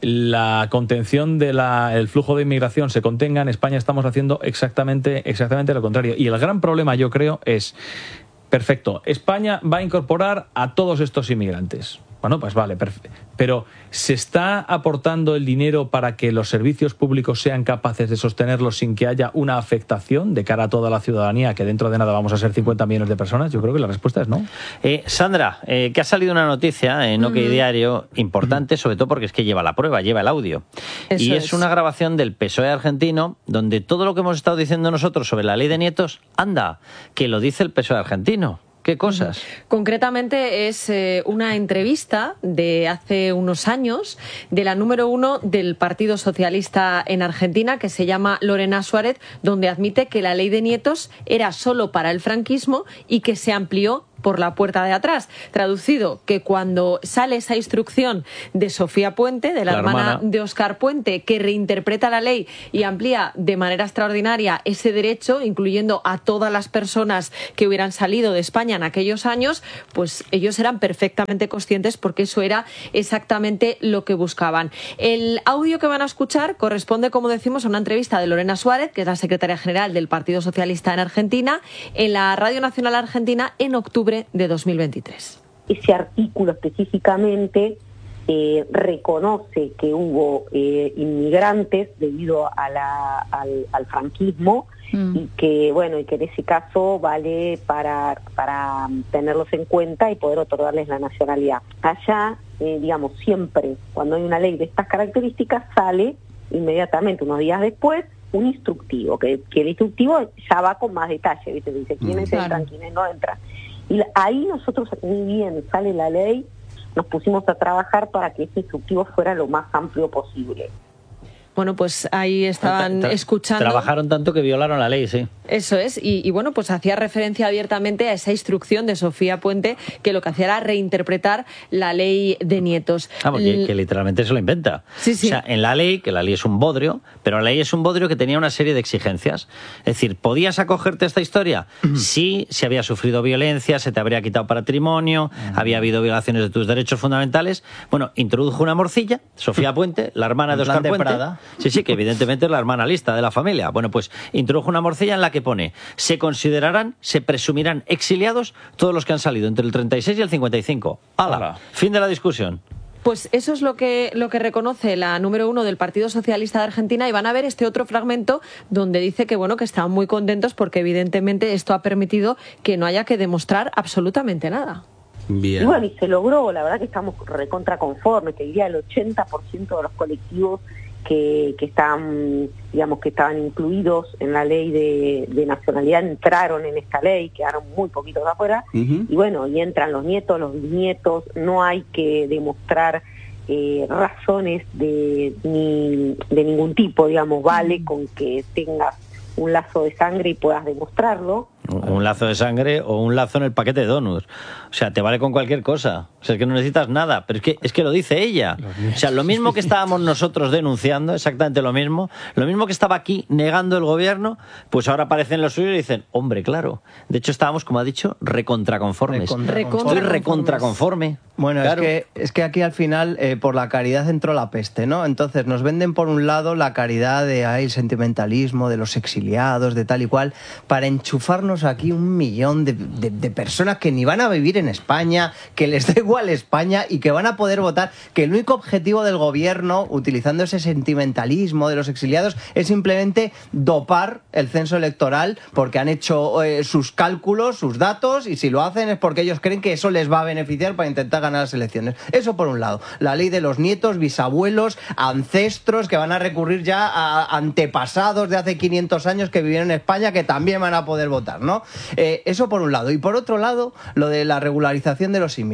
la contención del flujo de inmigración se contenga, en España estamos haciendo exactamente, exactamente lo contrario. Y el gran problema, yo creo, es, perfecto, España va a incorporar a todos estos inmigrantes. Bueno, pues vale, pero ¿se está aportando el dinero para que los servicios públicos sean capaces de sostenerlos sin que haya una afectación de cara a toda la ciudadanía, que dentro de nada vamos a ser cincuenta millones de personas? Yo creo que la respuesta es no. Eh, Sandra, eh, que ha salido una noticia en OK Mm. Diario importante, sobre todo porque es que lleva la prueba, lleva el audio. Eso y es, es. una grabación del P S O E argentino, donde todo lo que hemos estado diciendo nosotros sobre la ley de nietos, anda, que lo dice el P S O E argentino. ¿Qué cosas? Concretamente es eh, una entrevista de hace unos años de la número uno del Partido Socialista en Argentina, que se llama Lorena Suárez, donde admite que la ley de nietos era solo para el franquismo y que se amplió por la puerta de atrás. Traducido, que cuando sale esa instrucción de Sofía Puente, de la, La hermana, hermana. de Óscar Puente, que reinterpreta la ley y amplía de manera extraordinaria ese derecho, incluyendo a todas las personas que hubieran salido de España en aquellos años, pues ellos eran perfectamente conscientes porque eso era exactamente lo que buscaban. El audio que van a escuchar corresponde, como decimos, a una entrevista de Lorena Suárez, que es la secretaria general del Partido Socialista en Argentina, en la Radio Nacional Argentina en octubre de dos mil veintitrés. Ese artículo específicamente eh, reconoce que hubo eh, inmigrantes debido a la, al, al franquismo mm. y que bueno y que en ese caso vale para, para tenerlos en cuenta y poder otorgarles la nacionalidad. Allá, eh, digamos, siempre cuando hay una ley de estas características sale inmediatamente, unos días después, un instructivo, que, que el instructivo ya va con más detalle, ¿viste? Dice quiénes claro. entran, quiénes no entran. Y ahí nosotros, ni bien sale la ley, nos pusimos a trabajar para que este instructivo fuera lo más amplio posible. Bueno, pues ahí estaban Tra- escuchando. Trabajaron tanto que violaron la ley, sí. Eso es, y, y bueno, pues hacía referencia abiertamente a esa instrucción de Sofía Puente, que lo que hacía era reinterpretar la ley de nietos. Ah, porque L- que literalmente se lo inventa. Sí, sí. O sea, en la ley, que la ley es un bodrio, pero la ley es un bodrio que tenía una serie de exigencias. Es decir, ¿podías acogerte a esta historia? Sí, si había sufrido violencia, se te habría quitado patrimonio, uh-huh. había habido violaciones de tus derechos fundamentales. Bueno, introdujo una morcilla, Sofía Puente, la hermana de Óscar de Puente. Prada. Sí, sí, que evidentemente es la hermana lista de la familia. Bueno, pues introdujo una morcilla en la que pone: se considerarán, se presumirán exiliados todos los que han salido entre el treinta y seis y el cincuenta y cinco. ¡Hala! Hola. Fin de la discusión. Pues eso es lo que, lo que reconoce la número uno del Partido Socialista de Argentina, y van a ver este otro fragmento donde dice que bueno que están muy contentos porque evidentemente esto ha permitido que no haya que demostrar absolutamente nada. Bien. Y bueno, y se logró, la verdad que estamos recontra conformes, te diría el ochenta por ciento de los colectivos que, que están, digamos, que estaban incluidos en la ley de, de nacionalidad entraron en esta ley, quedaron muy poquitos de afuera, uh-huh. y bueno, y entran los nietos, los bisnietos, no hay que demostrar eh, razones de, ni, de ningún tipo, digamos, vale uh-huh. con que tengas un lazo de sangre y puedas demostrarlo. Un lazo de sangre o un lazo en el paquete de donuts. O sea, te vale con cualquier cosa. O sea, es que no necesitas nada. Pero es que, es que lo dice ella. O sea, lo mismo que estábamos nosotros denunciando, exactamente lo mismo, lo mismo que estaba aquí negando el gobierno, pues ahora aparecen los suyos y dicen, hombre, claro. De hecho, estábamos, como ha dicho, recontraconformes. Recontra Estoy recontraconforme. Bueno, claro. es, que, es que aquí al final, eh, por la caridad entró la peste, ¿no? Entonces nos venden por un lado la caridad de ay, el sentimentalismo, de los exiliados, de tal y cual, para enchufarnos aquí un millón de, de, de personas que ni van a vivir en España, que les da igual España y que van a poder votar, que el único objetivo del gobierno, utilizando ese sentimentalismo de los exiliados, es simplemente dopar el censo electoral porque han hecho eh, sus cálculos, sus datos, y si lo hacen es porque ellos creen que eso les va a beneficiar para intentar ganar las elecciones. Eso por un lado. La ley de los nietos, bisabuelos, ancestros que van a recurrir ya a antepasados de hace quinientos años que vivieron en España, que también van a poder votar, ¿no? Eh, eso por un lado. Y por otro lado, lo de la regularización de los inmigrantes.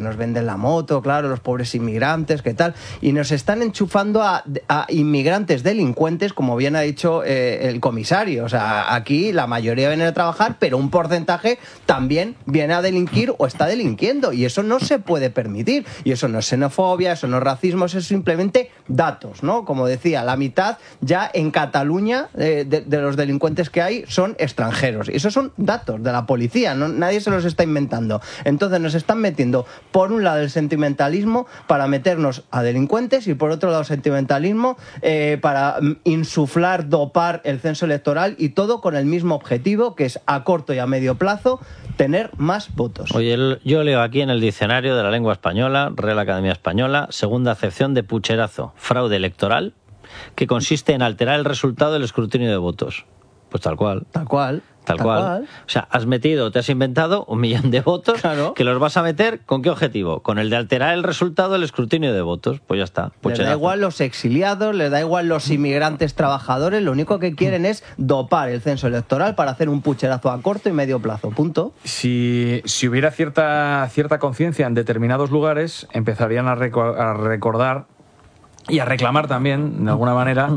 nos venden la moto, claro, los pobres inmigrantes, qué tal, y nos están enchufando a, a inmigrantes delincuentes, como bien ha dicho eh, el comisario. O sea, aquí la mayoría viene a trabajar, pero un porcentaje también viene a delinquir o está delinquiendo, y eso no se puede permitir, y eso no es xenofobia, eso no es racismo, eso es simplemente datos, ¿no? Como decía, la mitad ya en Cataluña eh, de, de los delincuentes que hay son extranjeros, y esos son datos de la policía, ¿no? Nadie se los está inventando. Entonces nos están metiendo por un lado el sentimentalismo para meternos a delincuentes, y por otro lado el sentimentalismo eh, para insuflar, dopar el censo electoral, y todo con el mismo objetivo, que es a corto y a medio plazo tener más votos. Oye, el, yo leo aquí en el diccionario de la lengua española, Real Academia Española, segunda acepción de pucherazo, fraude electoral, que consiste en alterar el resultado del escrutinio de votos. Pues tal cual. Tal cual. Tal, tal cual. cual. O sea, has metido, te has inventado un millón de votos, claro, que los vas a meter, ¿con qué objetivo? Con el de alterar el resultado del escrutinio de votos. Pues ya está. Les da igual los exiliados, les da igual los inmigrantes trabajadores, lo único que quieren es dopar el censo electoral para hacer un pucherazo a corto y medio plazo. Punto. Si, si hubiera cierta, cierta conciencia en determinados lugares, empezarían a, reco- a recordar y a reclamar también, de alguna manera,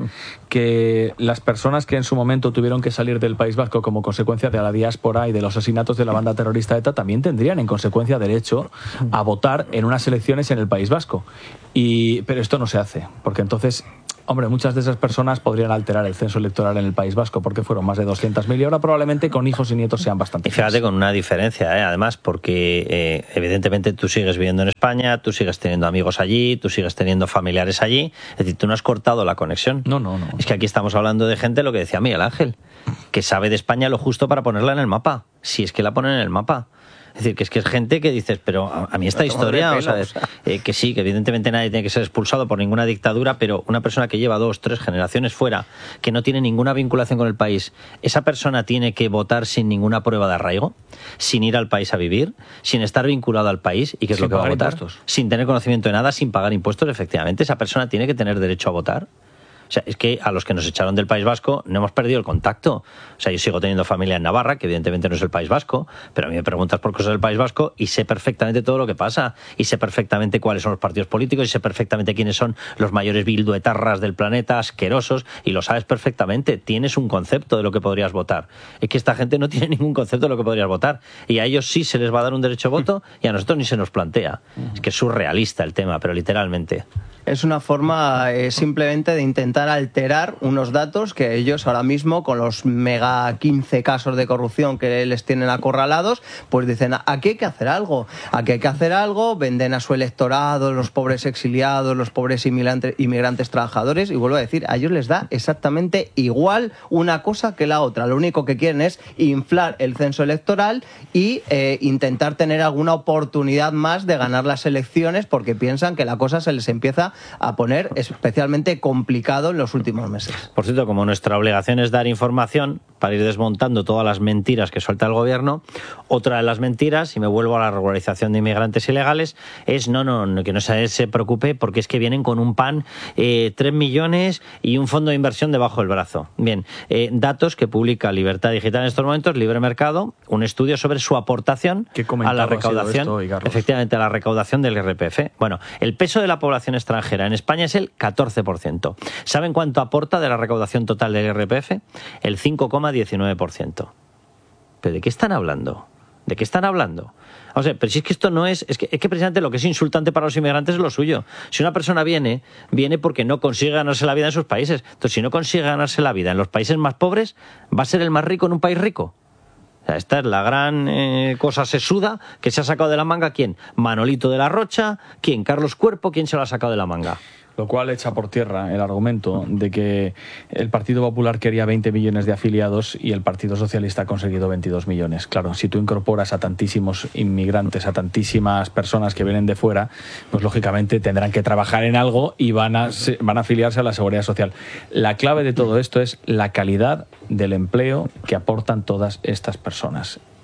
que las personas que en su momento tuvieron que salir del País Vasco como consecuencia de la diáspora y de los asesinatos de la banda terrorista ETA también tendrían, en consecuencia, derecho a votar en unas elecciones en el País Vasco. Y, pero esto no se hace, porque entonces... Hombre, muchas de esas personas podrían alterar el censo electoral en el País Vasco, porque fueron más de doscientos mil, y ahora probablemente con hijos y nietos sean bastante. Y fíjate, más. Con una diferencia, ¿eh? Además, porque eh, evidentemente tú sigues viviendo en España, tú sigues teniendo amigos allí, tú sigues teniendo familiares allí, es decir, tú no has cortado la conexión. No, no, no. Es que aquí estamos hablando de gente, lo que decía Miguel Ángel, que sabe de España lo justo para ponerla en el mapa, si es que la ponen en el mapa. Es decir, que es que es gente que dices, pero a, a mí esta historia, o sea, o sea. Eh, que sí, que evidentemente nadie tiene que ser expulsado por ninguna dictadura, pero una persona que lleva dos, tres generaciones fuera, que no tiene ninguna vinculación con el país, ¿esa persona tiene que votar sin ninguna prueba de arraigo? Sin ir al país a vivir, sin estar vinculado al país, ¿y qué es sin lo que va a votar? Impuestos. Sin tener conocimiento de nada, sin pagar impuestos, efectivamente, esa persona tiene que tener derecho a votar. O sea, es que a los que nos echaron del País Vasco no hemos perdido el contacto. O sea, yo sigo teniendo familia en Navarra, que evidentemente no es el País Vasco, pero a mí me preguntas por cosas del País Vasco y sé perfectamente todo lo que pasa. Y sé perfectamente cuáles son los partidos políticos y sé perfectamente quiénes son los mayores bilduetarras del planeta, asquerosos, y lo sabes perfectamente. Tienes un concepto de lo que podrías votar. Es que esta gente no tiene ningún concepto de lo que podrías votar. Y a ellos sí se les va a dar un derecho a voto y a nosotros ni se nos plantea. Es que es surrealista el tema, pero literalmente. Es una forma eh, simplemente de intentar alterar unos datos que ellos ahora mismo, con los mega quince casos de corrupción que les tienen acorralados, pues dicen, aquí hay que hacer algo, aquí hay que hacer algo, venden a su electorado, los pobres exiliados, los pobres inmigrantes, inmigrantes trabajadores, y vuelvo a decir, a ellos les da exactamente igual una cosa que la otra. Lo único que quieren es inflar el censo electoral y eh, intentar tener alguna oportunidad más de ganar las elecciones, porque piensan que la cosa se les empieza a poner especialmente complicado en los últimos meses. Por cierto, como nuestra obligación es dar información para ir desmontando todas las mentiras que suelta el gobierno, otra de las mentiras, y me vuelvo a la regularización de inmigrantes ilegales, es no, no, que no se, se preocupe porque es que vienen con un pan, eh, tres millones y un fondo de inversión debajo del brazo. Bien, eh, datos que publica Libertad Digital en estos momentos, Libre Mercado, un estudio sobre su aportación a la recaudación, esto, efectivamente, a la recaudación del R P F. Bueno, el peso de la población extranjera en España es el catorce por ciento. ¿Saben cuánto aporta de la recaudación total del R P F? El cinco coma diecinueve por ciento. ¿Pero de qué están hablando? ¿De qué están hablando? O sea, pero si es que esto no es... Es que, es que precisamente lo que es insultante para los inmigrantes es lo suyo. Si una persona viene, viene porque no consigue ganarse la vida en sus países. Entonces, si no consigue ganarse la vida en los países más pobres, ¿va a ser el más rico en un país rico? O sea, esta es la gran eh, cosa sesuda que se ha sacado de la manga. ¿Quién? Manolito de la Rocha. ¿Quién? Carlos Cuerpo. ¿Quién se lo ha sacado de la manga? Lo cual echa por tierra el argumento de que el Partido Popular quería veinte millones de afiliados y el Partido Socialista ha conseguido veintidós millones. Claro, si tú incorporas a tantísimos inmigrantes, a tantísimas personas que vienen de fuera, pues lógicamente tendrán que trabajar en algo y van a, van a afiliarse a la Seguridad Social. La clave de todo esto es la calidad del empleo que aportan todas estas personas.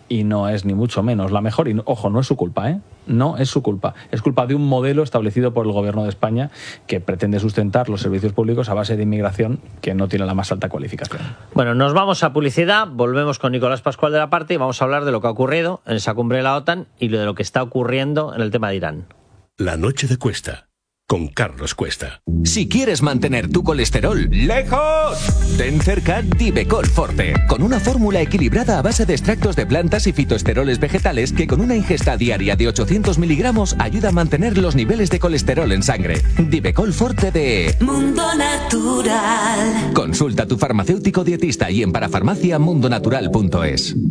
y no es ni mucho menos la mejor. Y no, ojo, no es su culpa, ¿eh? No es su culpa. Es culpa de un modelo establecido por el Gobierno de España que pretende sustentar los servicios públicos a base de inmigración que no tiene la más alta cualificación. Bueno, nos vamos a publicidad, volvemos con Nicolás Pascual de la Parte y vamos a hablar de lo que ha ocurrido en esa cumbre de la OTAN y de lo que está ocurriendo en el tema de Irán. La noche de Cuesta, con Carlos Cuesta. Si quieres mantener tu colesterol lejos, ten cerca Divecol Forte, con una fórmula equilibrada a base de extractos de plantas y fitoesteroles vegetales que con una ingesta diaria de ochocientos miligramos ayuda a mantener los niveles de colesterol en sangre. Divecol Forte de Mundo Natural. Consulta a tu farmacéutico dietista y en parafarmacia mundonatural punto es.